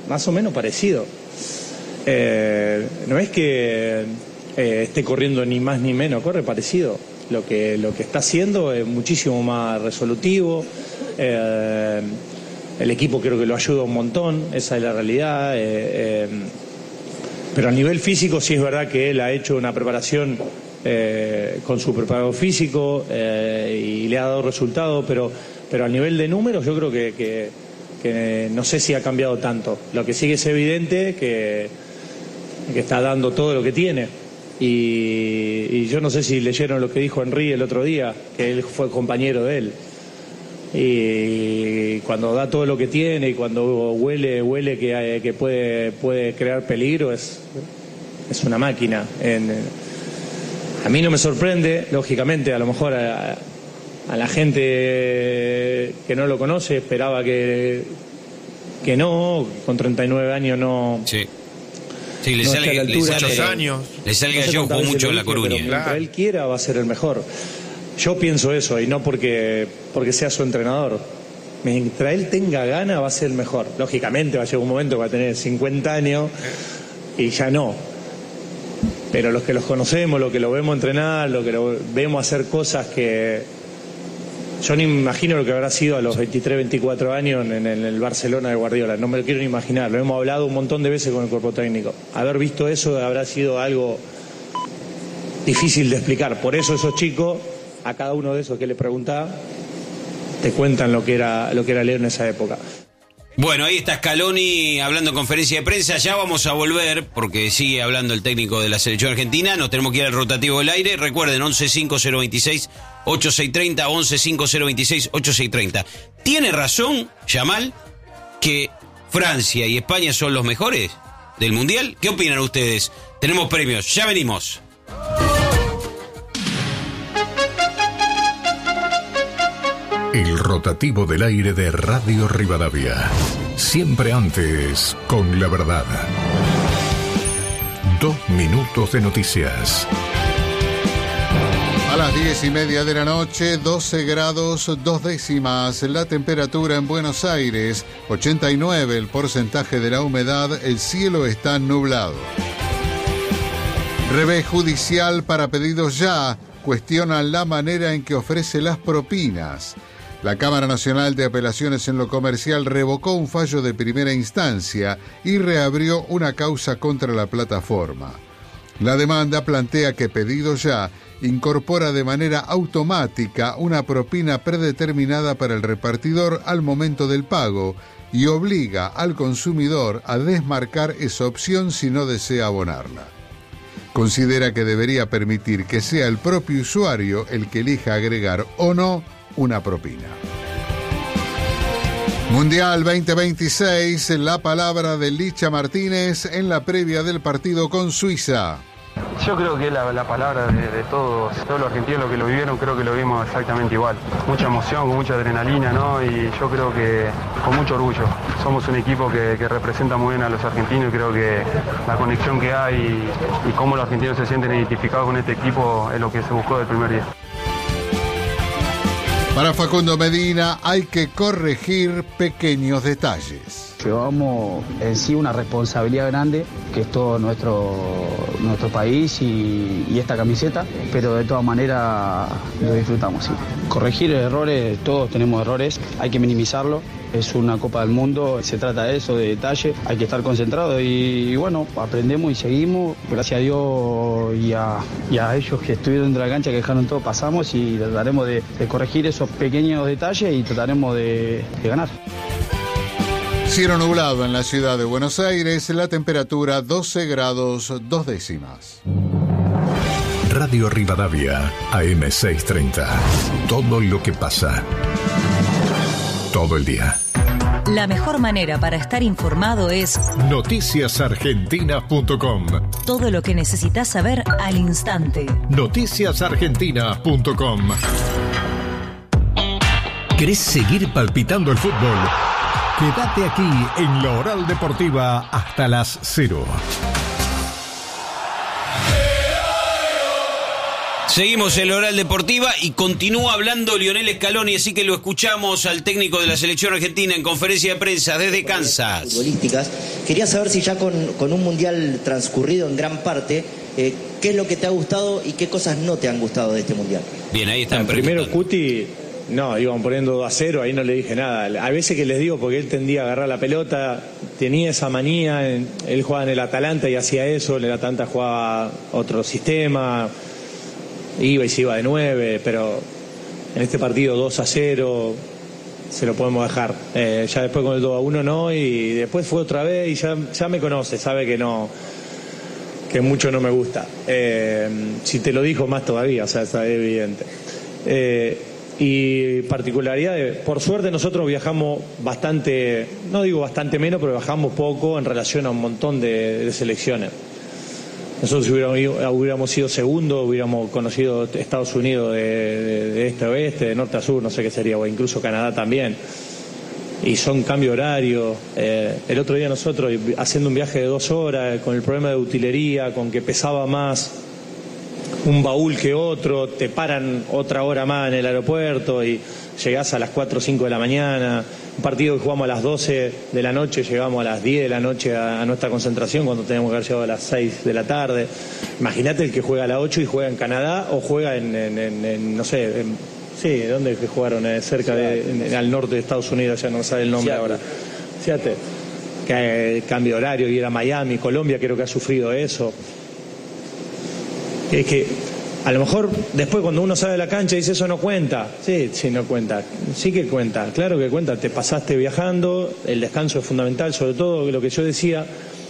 más o menos parecido. Eh, no es que eh, esté corriendo ni más ni menos, corre parecido. Lo que, lo que está haciendo es muchísimo más resolutivo. Eh, el equipo creo que lo ayuda un montón, esa es la realidad. Eh, eh, pero a nivel físico sí es verdad que él ha hecho una preparación eh, con su preparador físico eh, y le ha dado resultados, pero, pero a nivel de números yo creo que, que, que no sé si ha cambiado tanto. Lo que sí que es evidente que, que está dando todo lo que tiene. Y, y yo no sé si leyeron lo que dijo Henry el otro día, que él fue compañero de él. Y cuando da todo lo que tiene y cuando huele huele que, que puede, puede crear peligro, es, es una máquina. En, a mí no me sorprende, lógicamente, a lo mejor a, a la gente que no lo conoce esperaba que, que no, con treinta y nueve años no... Sí. Sí, le no sale, altura, le sale, pero, años. Le salga no sé yo, jugó mucho en La dije, Coruña. Pero mientras Claro. él quiera va a ser el mejor. Yo pienso eso, y no porque, porque sea su entrenador. Mientras él tenga gana va a ser el mejor. Lógicamente va a llegar un momento que va a tener cincuenta años y ya no. Pero los que los conocemos, los que lo vemos entrenar, los que lo vemos hacer cosas que... Yo ni me imagino lo que habrá sido a los veintitrés, veinticuatro años en el, en el Barcelona de Guardiola. No me lo quiero ni imaginar. Lo hemos hablado un montón de veces con el cuerpo técnico. Haber visto eso habrá sido algo difícil de explicar. Por eso esos chicos, a cada uno de esos que le preguntaba, te cuentan lo que era, lo que era Leo en esa época. Bueno, ahí está Scaloni hablando en conferencia de prensa. Ya vamos a volver, porque sigue hablando el técnico de la selección argentina. Nos tenemos que ir al rotativo del aire. Recuerden, once cinco cero veintiséis ochenta y seis treinta, once cinco cero veintiséis ochenta y seis treinta. ¿Tiene razón, Yamal, que Francia y España son los mejores del Mundial? ¿Qué opinan ustedes? Tenemos premios. Ya venimos. El rotativo del aire de Radio Rivadavia. Siempre antes, con la verdad. Dos minutos de noticias. A las diez y media de la noche, doce grados, dos décimas. La temperatura en Buenos Aires, ochenta y nueve el porcentaje de la humedad, el cielo está nublado. Revés judicial para pedidos ya. Cuestionan la manera en que ofrece las propinas. La Cámara Nacional de Apelaciones en lo Comercial revocó un fallo de primera instancia y reabrió una causa contra la plataforma. La demanda plantea que Pedido Ya incorpora de manera automática una propina predeterminada para el repartidor al momento del pago y obliga al consumidor a desmarcar esa opción si no desea abonarla. Considera que debería permitir que sea el propio usuario el que elija agregar o no una propina. Mundial veinte veintiséis, la palabra de Licha Martínez en la previa del partido con Suiza. Yo creo que la, la palabra de, de todos, todos los argentinos que lo vivieron, creo que lo vimos exactamente igual. Mucha emoción, con mucha adrenalina, ¿no? Y yo creo que con mucho orgullo. Somos un equipo que, que representa muy bien a los argentinos y creo que la conexión que hay y, y cómo los argentinos se sienten identificados con este equipo es lo que se buscó del primer día. Para Facundo Medina hay que corregir pequeños detalles. Llevamos en sí una responsabilidad grande, que es todo nuestro, nuestro país y, y esta camiseta, pero de todas maneras lo disfrutamos, sí. Corregir errores, todos tenemos errores, hay que minimizarlo. Es una Copa del Mundo, se trata de eso, de detalle, hay que estar concentrado y, y bueno, aprendemos y seguimos. Gracias a Dios y a, y a ellos que estuvieron dentro de la cancha, que dejaron todo, pasamos y trataremos de, de corregir esos pequeños detalles y trataremos de, de ganar. Cielo nublado en la ciudad de Buenos Aires, la temperatura doce grados, dos décimas. Radio Rivadavia, A M seiscientos treinta. Todo lo que pasa. Todo el día. La mejor manera para estar informado es noticias argentinas punto com. Todo lo que necesitas saber al instante. noticias argentinas punto com. ¿Querés seguir palpitando el fútbol? Quédate aquí en la Oral Deportiva hasta las cero. Seguimos el Oral Deportiva y continúa hablando Lionel Scaloni, así que lo escuchamos al técnico de la selección argentina en conferencia de prensa desde Kansas. Futbolísticas. Quería saber si ya con, con un mundial transcurrido en gran parte, eh, ¿qué es lo que te ha gustado y qué cosas no te han gustado de este mundial? Bien, ahí están. Primero Cuti, no, iban poniendo dos a cero, ahí no le dije nada. A veces que les digo, porque él tendía a agarrar la pelota, tenía esa manía, él jugaba en el Atalanta y hacía eso, en el Atalanta jugaba otro sistema, iba y se iba de nueve, pero en este partido dos a cero se lo podemos dejar. Eh, ya después con el dos a uno no, y después fue otra vez y ya, ya me conoce, sabe que no, que mucho no me gusta. Eh, si te lo dijo más todavía, o sea, está evidente. Eh, y particularidades, por suerte nosotros viajamos bastante, no digo bastante menos, pero viajamos poco en relación a un montón de, de selecciones. Nosotros hubiéramos, hubiéramos sido segundos, hubiéramos conocido Estados Unidos de, de, de este a oeste, de norte a sur, no sé qué sería, o incluso Canadá también. Y son cambio horario. Eh, el otro día nosotros, haciendo un viaje de dos horas, con el problema de utilería, con que pesaba más un baúl que otro, te paran otra hora más en el aeropuerto y llegás a las cuatro o cinco de la mañana. Un partido que jugamos a las doce de la noche, llegamos a las diez de la noche a, a nuestra concentración cuando tenemos que haber llegado a las seis de la tarde. Imagínate el que juega a las ocho y juega en Canadá o juega en, en, en, en no sé, en, sí, ¿dónde que jugaron? Eh, cerca de, en, al norte de Estados Unidos, ya no sabe el nombre Seattle. Ahora. Fíjate, que eh, cambio horario, ir a Miami, Colombia creo que ha sufrido eso. Es que a lo mejor después cuando uno sale de la cancha dice eso no cuenta. Sí, sí, no cuenta. Sí que cuenta, claro que cuenta. Te pasaste viajando, el descanso es fundamental, sobre todo lo que yo decía,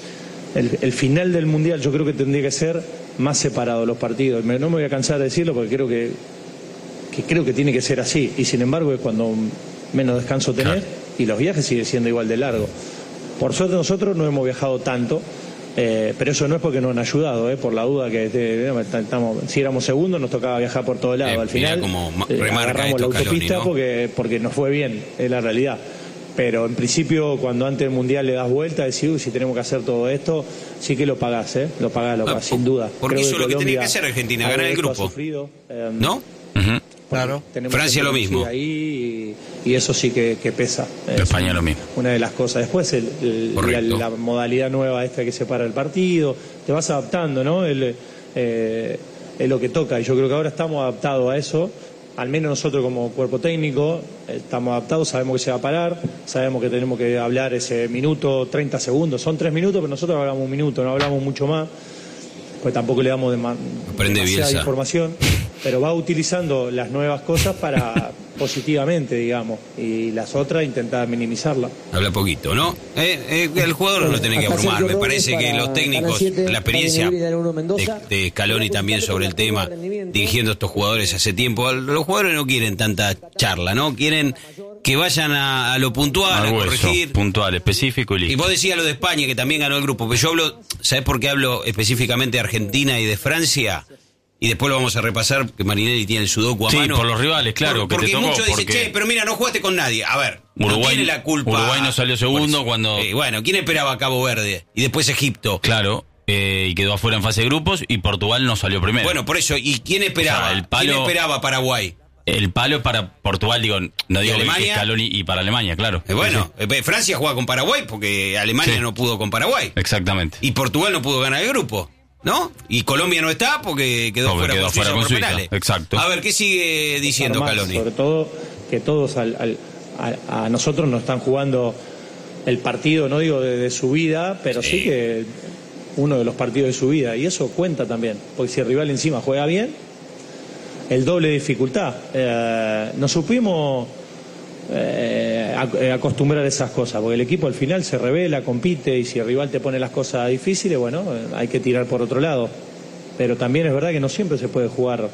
el, el final del Mundial yo creo que tendría que ser más separado los partidos. No me voy a cansar de decirlo porque creo que, que creo que tiene que ser así. Y sin embargo es cuando menos descanso tenés, claro, y los viajes siguen siendo igual de largos. Por suerte nosotros no hemos viajado tanto. Eh, pero eso no es porque nos han ayudado, eh, por la duda que eh, estamos, si éramos segundos nos tocaba viajar por todos lados. Eh, Al final como eh, agarramos la autopista, ¿no? porque, porque nos fue bien, es la realidad. Pero en principio cuando antes del Mundial le das vuelta, decís, uy, si tenemos que hacer todo esto, sí que lo pagás, ¿eh? Lo pagás, lo pagás, ah, sin duda. Porque Creo eso es lo que tenía que hacer Argentina, ganar el grupo. Sufrido, eh, ¿no? Uh-huh. Claro. Francia lo mismo. Ahí y, y eso sí que, que pesa. España es lo mismo. Una de las cosas. Después el, el, la, la modalidad nueva esta que separa el partido. Te vas adaptando, ¿no? El, eh, es lo que toca. Y yo creo que ahora estamos adaptados a eso. Al menos nosotros como cuerpo técnico estamos adaptados. Sabemos que se va a parar. Sabemos que tenemos que hablar ese minuto, treinta segundos. Son tres minutos, pero nosotros hablamos un minuto. No hablamos mucho más. Pues tampoco le damos dema- demasiada información. Pero va utilizando las nuevas cosas para positivamente, digamos, y las otras intentar minimizarla. Habla poquito, ¿no? Eh, eh, el jugador no lo tiene que abrumar. Me parece que los técnicos, la experiencia de, de Scaloni también sobre el tema, dirigiendo a estos jugadores hace tiempo, los jugadores no quieren tanta charla, ¿no? Quieren que vayan a, a lo puntual, a corregir. Puntual, específico y listo. Y vos decías lo de España, que también ganó el grupo, pero yo hablo, ¿sabés por qué hablo específicamente de Argentina y de Francia? Y después lo vamos a repasar, que Marinelli tiene el sudoku a sí, mano. Sí, por los rivales, claro. Por, porque que te tocó, muchos dicen, porque... che, pero mira, no jugaste con nadie. A ver, Uruguay, no tiene la culpa. Uruguay no salió segundo cuando... Eh, bueno, ¿quién esperaba a Cabo Verde? Y después Egipto. Claro, eh, y quedó afuera en fase de grupos, y Portugal no salió primero. Bueno, por eso, ¿y quién esperaba? O sea, el palo, ¿Quién esperaba Paraguay? El palo es para Portugal, digo, no digo que Scaloni, y para Alemania, claro. Eh, bueno, sí, sí. Francia juega con Paraguay porque Alemania sí. no pudo con Paraguay. Exactamente. Y Portugal no pudo ganar el grupo. ¿No? Y Colombia no está porque quedó porque fuera, quedó con fuera con Suiza. Penales. Exacto. A ver, ¿qué sigue diciendo Normal, Scaloni? Sobre todo que todos al, al, a, a nosotros nos están jugando el partido, no digo de, de su vida, pero sí. sí que uno de los partidos de su vida. Y eso cuenta también. Porque si el rival encima juega bien, el doble de dificultad. Eh, nos supimos eh, acostumbrar a esas cosas, porque el equipo al final se revela, compite, y si el rival te pone las cosas difíciles, bueno, hay que tirar por otro lado. Pero también es verdad que no siempre se puede jugar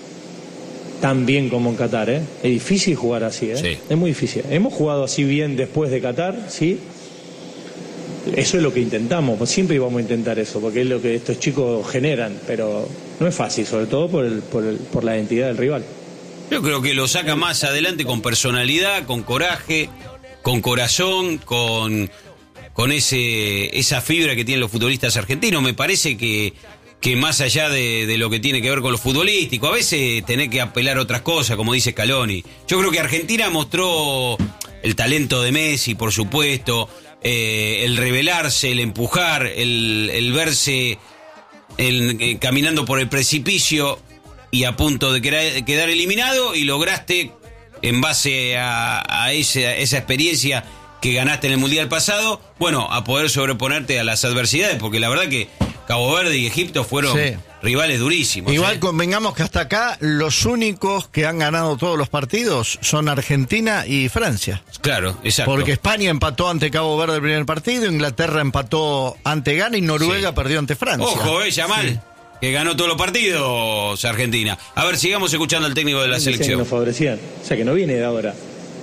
tan bien como en Qatar, ¿eh? Es difícil jugar así, ¿eh? Sí. Es muy difícil. Hemos jugado así bien después de Qatar, sí. Eso es lo que intentamos, pues siempre íbamos a intentar eso, porque es lo que estos chicos generan, pero no es fácil, sobre todo por, el, por, el, por la identidad del rival. Yo creo que lo saca más adelante con personalidad, con coraje, con corazón, con, con ese esa fibra que tienen los futbolistas argentinos. Me parece que, que más allá de, de lo que tiene que ver con lo futbolístico, a veces tenés que apelar a otras cosas, como dice Scaloni. Yo creo que Argentina mostró el talento de Messi, por supuesto, eh, el rebelarse, el empujar, el, el verse el, eh, caminando por el precipicio y a punto de quedar, quedar eliminado, y lograste, en base a, a, ese, a esa experiencia que ganaste en el Mundial pasado, bueno, a poder sobreponerte a las adversidades, porque la verdad que Cabo Verde y Egipto fueron sí. rivales durísimos. Igual ¿eh? convengamos que hasta acá los únicos que han ganado todos los partidos son Argentina y Francia. Claro, exacto. Porque España empató ante Cabo Verde el primer partido, Inglaterra empató ante Ghana y Noruega sí. perdió ante Francia. Ojo, eh, Yamal, sí. que ganó todos los partidos Argentina. A ver, sigamos escuchando al técnico de la selección. Nos favorecían, o sea que no viene de ahora.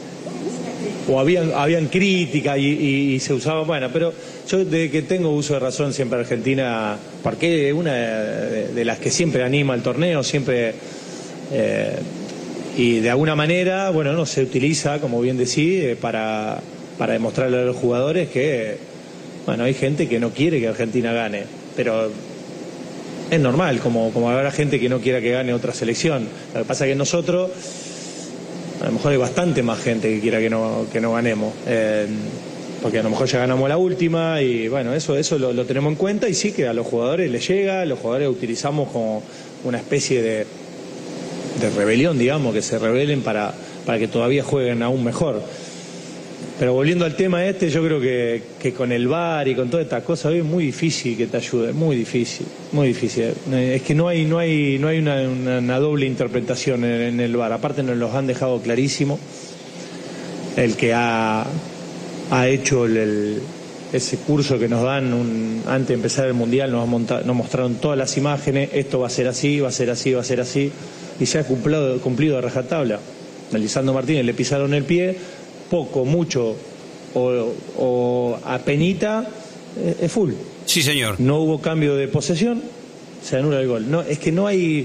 O habían, habían crítica y, y, y se usaba, bueno, pero yo desde que tengo uso de razón siempre Argentina, porque es una de, de las que siempre anima el torneo, siempre, eh, y de alguna manera, bueno, no se utiliza, como bien decís, eh, para, para demostrarle a los jugadores que, bueno, hay gente que no quiere que Argentina gane, pero es normal, como, como habrá gente que no quiera que gane otra selección. Lo que pasa es que nosotros, a lo mejor hay bastante más gente que quiera que no, que no ganemos, eh, porque a lo mejor ya ganamos la última y bueno, eso, eso lo, lo tenemos en cuenta, y sí que a los jugadores les llega, los jugadores utilizamos como una especie de, de rebelión, digamos, que se rebelen para, para que todavía jueguen aún mejor. Pero volviendo al tema este, yo creo que, que con el V A R y con todas estas cosas hoy es muy difícil que te ayude, muy difícil, muy difícil. Es que no hay, no hay, no hay una, una, una doble interpretación en, en el V A R. Aparte nos los han dejado clarísimo. El que ha, ha hecho el, el, ese curso que nos dan un, antes de empezar el Mundial, nos, monta, nos mostraron todas las imágenes, esto va a ser así, va a ser así, va a ser así, y se ha cumplido, cumplido a rajatabla. A Lisandro Martínez le pisaron el pie, poco, mucho o, o apenita, es full. Sí, señor. No hubo cambio de posesión, se anula el gol. No, es que no hay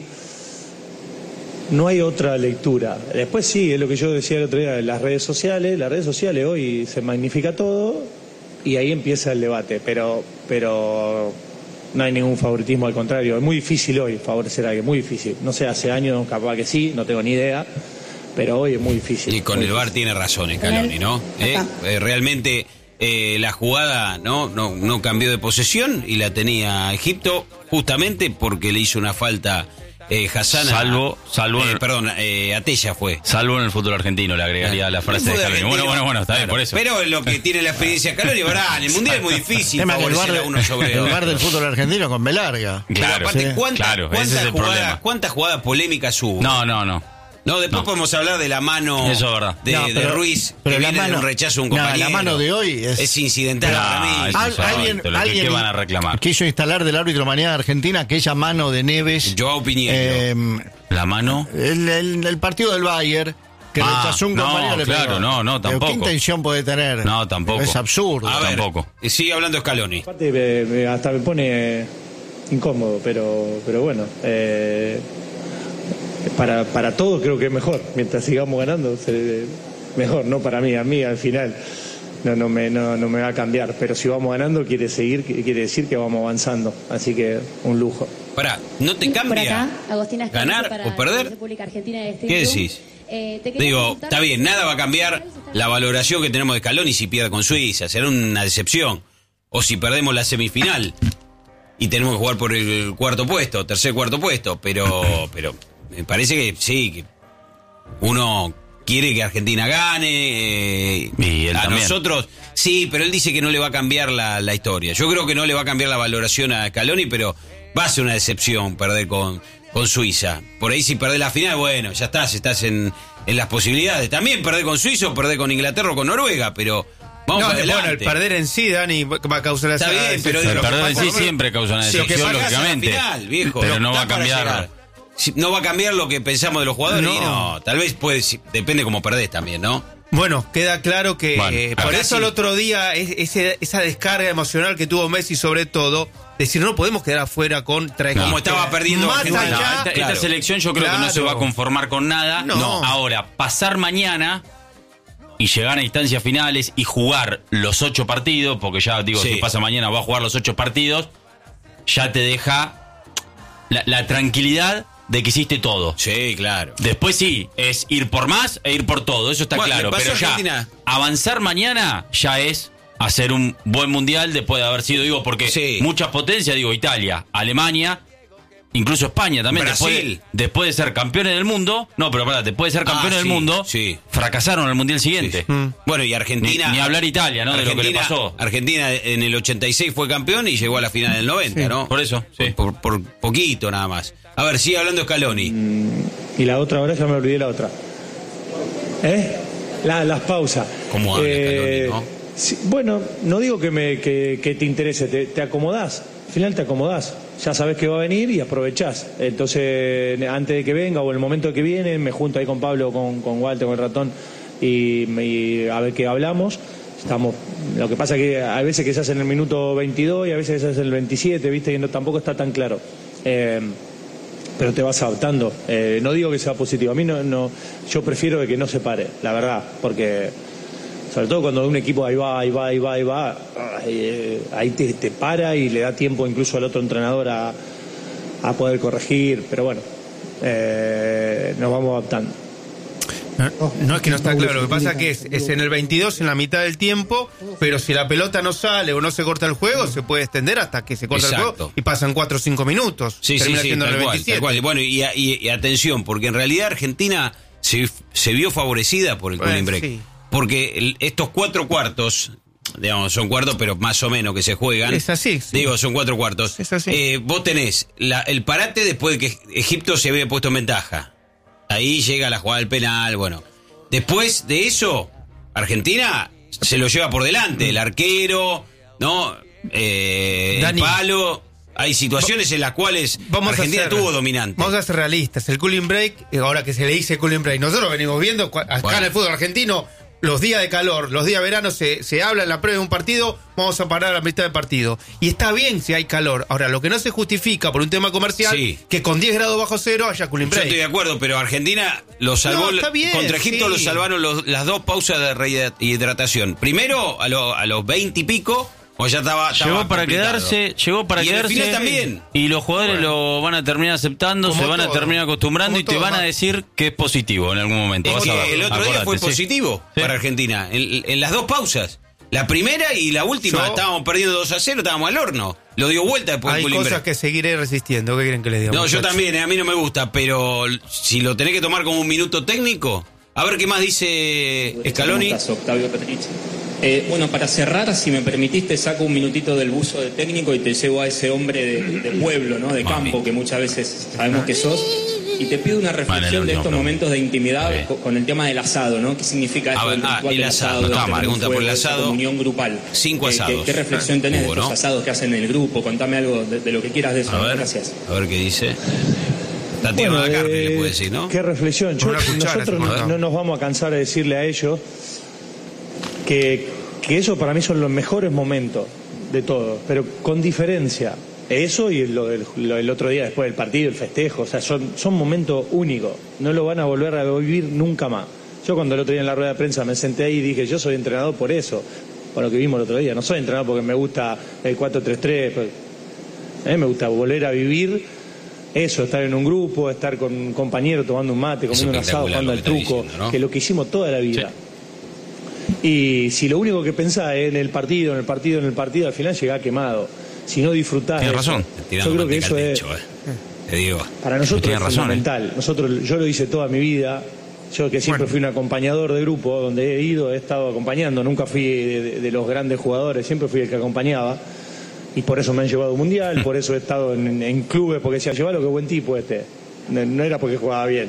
no hay otra lectura. Después sí, es lo que yo decía el otro día, las redes sociales, las redes sociales hoy se magnifica todo y ahí empieza el debate, pero pero no hay ningún favoritismo, al contrario, es muy difícil hoy favorecer a alguien, muy difícil. No sé, hace años capaz que sí, no tengo ni idea, pero hoy es muy difícil. Y con el V A R tiene razón Scaloni, ¿no? ¿Eh? Eh, realmente eh, la jugada no, no, no cambió de posesión y la tenía Egipto justamente porque le hizo una falta eh, Hassan. Salvo, salvo eh, en el, perdón, eh, Atella fue. Salvo en el fútbol argentino, le agregaría ah, la frase de Scaloni. Bueno, bueno, bueno, está bien, claro, por eso. Pero lo que tiene la experiencia Scaloni, ¿verdad? En el Mundial es muy difícil favorecer a uno sobre el otro. lugar del fútbol argentino con B larga. Claro, aparte, sí. ¿cuántas, claro, cuántas ese es el jugadas, problema. ¿cuántas jugadas polémicas hubo? No, no, no. No, después no. podemos hablar de la mano Eso es verdad. de, no, pero, de Ruiz, pero que la viene mano, de un rechazo a un compañero. No, la mano de hoy es, es incidental no, para mí. es Al, alguien, lo alguien que, ¿qué van a reclamar? Quiso instalar del árbitro mañana de Argentina aquella mano de Neves. Joao Piñero. Eh, ¿La mano? El, el, el partido del Bayern, que ah, rechazó un no, compañero. Le claro, pegó. no, no, tampoco. ¿Qué intención puede tener? No, tampoco. Es absurdo. A ver, tampoco. Sigue hablando Scaloni. Aparte, me, me, hasta me pone incómodo, pero, pero bueno. Eh, Para, para todos creo que es mejor, mientras sigamos ganando, mejor, no para mí, a mí al final no, no, me, no, no me va a cambiar, pero si vamos ganando quiere seguir, quiere decir que vamos avanzando, así que un lujo. Pará, ¿no te cambia acá, ganar o perder? ¿Qué decís? Eh, Digo, está bien, nada va a cambiar la valoración que tenemos de Scaloni si pierde con Suiza, será una decepción, o si perdemos la semifinal y tenemos que jugar por el cuarto puesto, tercer cuarto puesto, pero... pero me parece que sí, que uno quiere que Argentina gane. Eh, y él a también. Nosotros, sí, pero él dice que no le va a cambiar la, la historia. Yo creo que no le va a cambiar la valoración a Scaloni, pero va a ser una decepción perder con, con Suiza. Por ahí si perdés la final, bueno, ya estás, estás en, en las posibilidades. También perder con Suiza o perder con Inglaterra o con Noruega, pero... Vamos no, para adelante. Bueno, el perder en sí, Dani, va a causar esa... Está bien, pero... El lo perder en sí pasa, siempre causa una decepción, sí, lógicamente. Final, viejo, pero no, no va a cambiar... No va a cambiar lo que pensamos de los jugadores. No, y no tal vez puede, depende cómo perdés también, ¿no? Bueno, queda claro que bueno, eh, por eso sí. El otro día es, ese, esa descarga emocional que tuvo Messi sobre todo, decir no podemos quedar afuera con tres. No. Como estaba perdiendo más allá, allá, no, esta, claro. esta selección yo creo claro. que no se va a conformar con nada. No. no. Ahora, pasar mañana y llegar a instancias finales y jugar los ocho partidos, porque ya digo, sí. si pasa mañana va a jugar los ocho partidos, ya te deja la, la tranquilidad de que hiciste todo. Sí, claro. Después sí, es ir por más e ir por todo, eso está bueno, claro. Pero ya, Argentina. avanzar mañana ya es hacer un buen mundial después de haber sido, digo, porque sí. muchas potencias, digo, Italia, Alemania, incluso España también, después de, después de ser campeones del mundo, no, pero espérate, después de ser campeones ah, sí, del mundo, sí. fracasaron en el mundial siguiente. Sí. Mm. Bueno, y Argentina... Ni, ni hablar Italia, ¿no? Argentina, de lo que le pasó. Argentina en el ochenta y seis fue campeón y llegó a la final del noventa, sí. ¿no? Por eso, sí. Por, por, por poquito nada más. A ver, sigue hablando Scaloni. Mm, y la otra, ahora ya me olvidé la otra. ¿Eh? La, las pausas. ¿Cómo habla eh, Scaloni, no? Sí, bueno, no digo que, me, que, que te interese, te, te acomodás. Al final te acomodás. Ya sabes que va a venir y aprovechás. Entonces, antes de que venga o el momento que viene, me junto ahí con Pablo, con, con Walter, con el ratón y, y a ver qué hablamos. Estamos, lo que pasa es que hay veces que se hace en el minuto veintidós y a veces se hace en el veintisiete, ¿viste? Y no, tampoco está tan claro. Eh, pero te vas adaptando. Eh, no digo que sea positivo. A mí no, no, yo prefiero que no se pare, la verdad, porque sobre todo cuando un equipo ahí va, ahí va, ahí va, ahí va, ahí, ahí te, te para y le da tiempo incluso al otro entrenador a, a poder corregir. Pero bueno, eh, nos vamos adaptando. No, no es que no está claro, lo que pasa es que es, es en el veintidós, en la mitad del tiempo, pero si la pelota no sale o no se corta el juego, se puede extender hasta que se corta Exacto. el juego y pasan cuatro o cinco minutos. Sí, sí, sí, tal cual, tal cual. Bueno, y, y, y atención, porque en realidad Argentina se, se vio favorecida por el bueno, cooling break. Sí. Porque el, estos cuatro cuartos, digamos, son cuartos, pero más o menos que se juegan. Es así, sí. Digo, son cuatro cuartos. Es así. Eh, vos tenés la, el parate después de que Egipto se había puesto en ventaja. Ahí llega la jugada del penal, bueno. Después de eso, Argentina se lo lleva por delante. El arquero, ¿no? Eh, el palo. Hay situaciones en las cuales vamos Argentina estuvo dominante. Vamos a ser realistas. El cooling break, ahora que se le dice cooling break, nosotros venimos viendo acá bueno. en el fútbol argentino, los días de calor, los días de verano se, se habla en la previa de un partido, vamos a parar a la mitad del partido. Y está bien si hay calor. Ahora, lo que no se justifica por un tema comercial, sí. que con diez grados bajo cero haya cooling break. Yo estoy de acuerdo, pero Argentina lo salvó. No, bien, contra Egipto sí. lo salvaron los, las dos pausas de rehidratación. Primero, a, lo, a los veinte y pico, o ya estaba, estaba llegó para complicado. quedarse, llegó para y quedarse. Y también. Y los jugadores bueno. lo van a terminar aceptando, como se van todo. a terminar acostumbrando Como y te todo, van a decir que es positivo en algún momento. Es Vas que a ver, el otro acordate, día fue ¿sí? positivo sí. para Argentina, en, en las dos pausas. La primera y la última, Yo, estábamos perdiendo dos a cero, estábamos al horno. Lo dio vuelta después. Hay cosas break. que seguiré resistiendo, ¿qué quieren que les diga? No, muchachos? yo también, a mí no me gusta, pero si lo tenés que tomar como un minuto técnico, a ver qué más dice Scaloni. Octavio Petrici. Eh, bueno, para cerrar, si me permitiste, saco un minutito del buzo de técnico y te llevo a ese hombre de, de pueblo, ¿no? De campo, Mami. que muchas veces sabemos que sos. Y te pido una reflexión vale, de estos momentos de intimidad con, con el tema del asado, ¿no? ¿Qué significa esto del ah, ritual el del asado? asado? No, pregunta por el asado. Comunión grupal. Cinco asados. ¿Qué, qué, qué reflexión tenés Hugo, de estos ¿no? asados que hacen en el grupo? Contame algo de, de lo que quieras de eso. A ver, Gracias. A ver qué dice. Está tierno bueno, la carne, eh, le puede decir, ¿no? Qué reflexión. Yo, cuchara, nosotros no, no nos vamos a cansar de decirle a ellos que, que eso para mí son los mejores momentos de todo, pero con diferencia. Eso y lo del, lo del otro día después del partido, el festejo, o sea, son, son momentos únicos, no lo van a volver a vivir nunca más. Yo cuando el otro día en la rueda de prensa me senté ahí y dije, yo soy entrenador por eso, por lo que vimos el otro día, no soy entrenador porque me gusta el cuatro tres tres, pues, eh, me gusta volver a vivir eso, estar en un grupo, estar con un compañero tomando un mate, comiendo un asado, jugando al truco, diciendo, ¿no? Que es lo que hicimos toda la vida. Sí. Y si lo único que pensás es en el partido, en el partido, en el partido, al final llegás quemado. Si no disfrutás. Tienes razón. Yo creo que eso es. Techo, eh. Te digo. Para nosotros es razón, fundamental. Eh. Nosotros, yo lo hice toda mi vida. Yo que siempre bueno. fui un acompañador de grupo, donde he ido, he estado acompañando. Nunca fui de, de, de los grandes jugadores, siempre fui el que acompañaba. Y por eso me han llevado a un mundial, por eso he estado en, en clubes, porque decía, llevalo, qué buen tipo este. No, no era porque jugaba bien.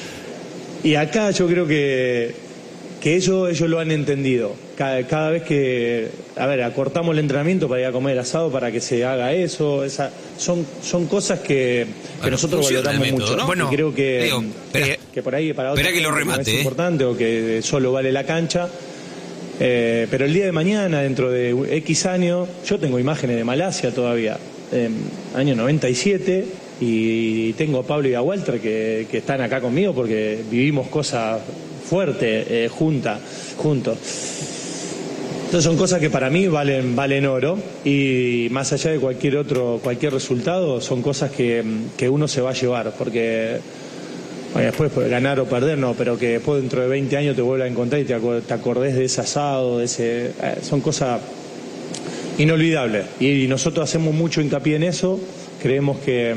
Y acá yo creo que, que eso ellos lo han entendido. Cada, cada vez que, a ver, acortamos el entrenamiento para ir a comer asado para que se haga eso, esa, son, son cosas que, que bueno, nosotros valoramos método, mucho, ¿no? Bueno, y creo que, digo, que, que por ahí para otros que lo remate, es eh. importante o que solo vale la cancha, eh, pero el día de mañana, dentro de X años, yo tengo imágenes de Malasia todavía, eh, año noventa y siete, y tengo a Pablo y a Walter que, que están acá conmigo porque vivimos cosas fuertes eh, juntas, juntos. Entonces son cosas que para mí valen, valen oro, y más allá de cualquier otro, cualquier resultado, son cosas que, que uno se va a llevar, porque bueno, después puede ganar o perder, no, pero que después dentro de veinte años te vuelvas a encontrar y te, acord- te acordés de ese asado, de ese, eh, son cosas inolvidables. Y, y nosotros hacemos mucho hincapié en eso, creemos que,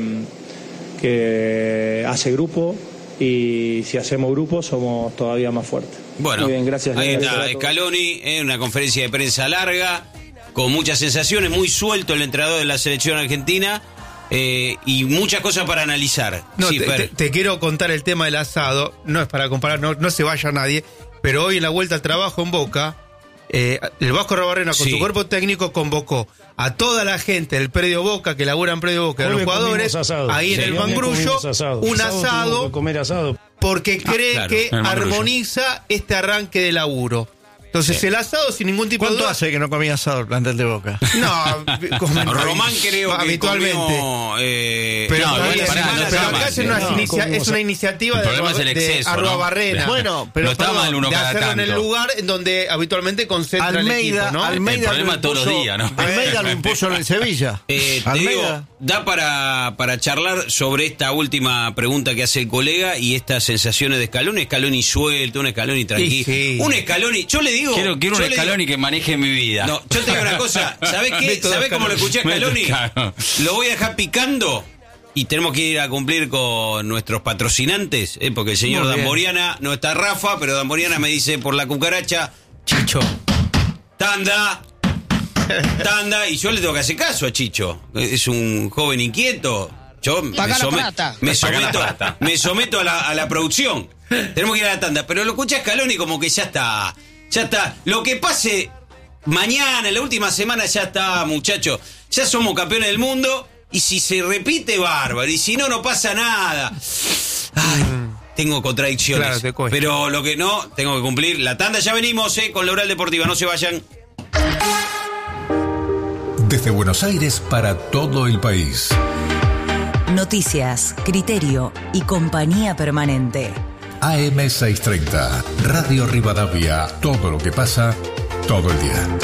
que hace grupo, y si hacemos grupo somos todavía más fuertes. Bueno, Muy bien, gracias. ahí Gracias está a todos. Scaloni en una conferencia de prensa larga, con muchas sensaciones, muy suelto el entrenador de la selección argentina, eh, y muchas cosas para analizar. No, Sí, te, Fer. te- te quiero contar el tema del asado, no es para comparar, no, no se vaya nadie, pero hoy en la vuelta al trabajo en Boca, eh, el Vasco Arruabarrena con Sí. su cuerpo técnico convocó a toda la gente del predio Boca, que labura en predio Boca, de los Hoy jugadores, comimos asado. ahí en Sí, el hoy Mangrullo, comimos asado. un Sábado tuvimos asado, que comer asado. porque cree claro, que el Mangrullo. armoniza este arranque de laburo. Entonces Sí. el asado sin ningún tipo de ¿Cuánto duda. hace que no comía asado el plantel de Boca? No, comen- Román creo que habitualmente. comió, eh, Pero, No, está igual bien, pará, no pero está acá mal, es una, no, inicia- comimos- es una iniciativa El de, problema es el de exceso, ¿no? Arruabarrena. Bueno, pero no está Perdón, mal uno de cada hacerlo en el tanto. lugar en donde habitualmente concentra Almeida, el equipo, ¿no? Almeida El problema lo todos los impuso- días, ¿no? Almeida lo impuso en el Sevilla. Eh, te Almeida. digo, da para, para charlar sobre esta última pregunta que hace el colega y estas sensaciones de Scaloni. Scaloni suelto, un Scaloni tranquilo. Sí, sí. Un Scaloni, yo le digo... Quiero, quiero un yo le digo- Scaloni que maneje mi vida. No, yo te digo una cosa, ¿sabés qué? Método ¿Sabés cómo lo escuché a Scaloni? Claro. Lo voy a dejar picando y tenemos que ir a cumplir con nuestros patrocinantes, ¿eh? Porque el señor Muy bien. Damboriana, no está Rafa, pero Damboriana me dice por la cucaracha, Chicho, tanda, tanda, y yo le tengo que hacer caso a Chicho. Es un joven inquieto. Yo me, Paga la some- plata. me Paga la someto, plata. me someto a la, a la producción. Tenemos que ir a la tanda, pero lo escuché a Scaloni como que ya está, ya está. Lo que pase mañana, en la última semana, ya está, muchachos. Ya somos campeones del mundo. Y si se repite, bárbaro. Y si no, no pasa nada. Ay, tengo contradicciones. Claro, te cuesta. Pero lo que no, tengo que cumplir. La tanda, ya venimos, eh, con la Oral Deportiva. No se vayan. Desde Buenos Aires para todo el país. Noticias, criterio y compañía permanente. A M seiscientos treinta, Radio Rivadavia. Todo lo que pasa, todo el día.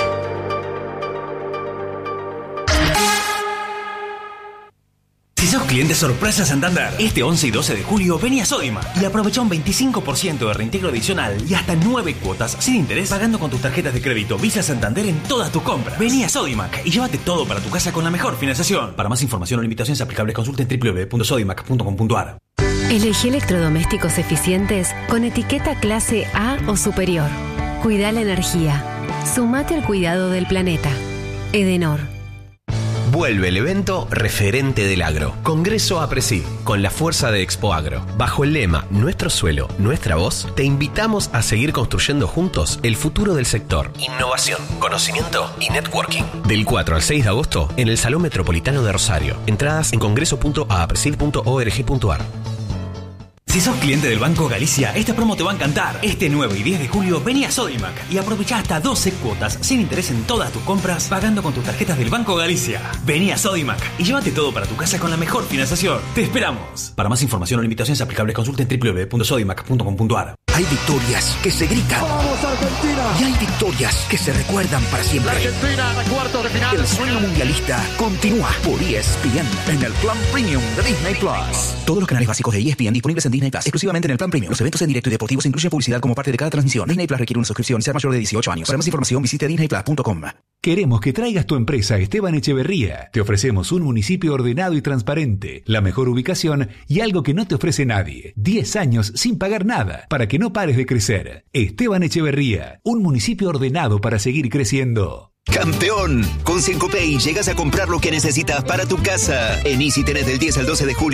Si sos cliente sorpresa Santander, este once y doce de julio vení a Sodimac y aprovecha un veinticinco por ciento de reintegro adicional y hasta nueve cuotas sin interés pagando con tus tarjetas de crédito Visa Santander en todas tus compras. Vení a Sodimac y llévate todo para tu casa con la mejor financiación. Para más información o limitaciones aplicables consulta en w w w punto sodimac punto com punto a r. Elegí electrodomésticos eficientes con etiqueta clase A o superior. Cuida la energía. Sumate al cuidado del planeta. Edenor. Vuelve el evento referente del agro. Congreso APRESID, con la fuerza de Expo Agro. Bajo el lema Nuestro suelo, nuestra voz, te invitamos a seguir construyendo juntos el futuro del sector. Innovación, conocimiento y networking. Del cuatro al seis de agosto en el Salón Metropolitano de Rosario. Entradas en congreso punto apresid punto org punto a r. Si sos cliente del Banco Galicia, esta promo te va a encantar. Este nueve y diez de julio vení a Sodimac y aprovecha hasta doce cuotas sin interés en todas tus compras pagando con tus tarjetas del Banco Galicia. Vení a Sodimac y llévate todo para tu casa con la mejor financiación. ¡Te esperamos! Para más información o limitaciones aplicables consulta en w w w punto sodimac punto com punto a r. Hay victorias que se gritan. ¡Vamos, Argentina! Y hay victorias que se recuerdan para siempre. La Argentina en cuartos de final. El sueño mundialista continúa por E S P N en el plan premium de Disney Plus. Todos los canales básicos de E S P N disponibles en Disney Plus, exclusivamente en el plan premium. Los eventos en directo y deportivos incluyen publicidad como parte de cada transmisión. Disney Plus requiere una suscripción, sea mayor de dieciocho años. Para más información visite disney plus punto com. Queremos que traigas tu empresa a Esteban Echeverría. Te ofrecemos un municipio ordenado y transparente, la mejor ubicación y algo que no te ofrece nadie. diez años sin pagar nada para que no pares de crecer. Esteban Echeverría, un municipio ordenado para seguir creciendo. ¡Campeón! Con Cencopay llegas a comprar lo que necesitas para tu casa. En Easy tenés del diez al doce de julio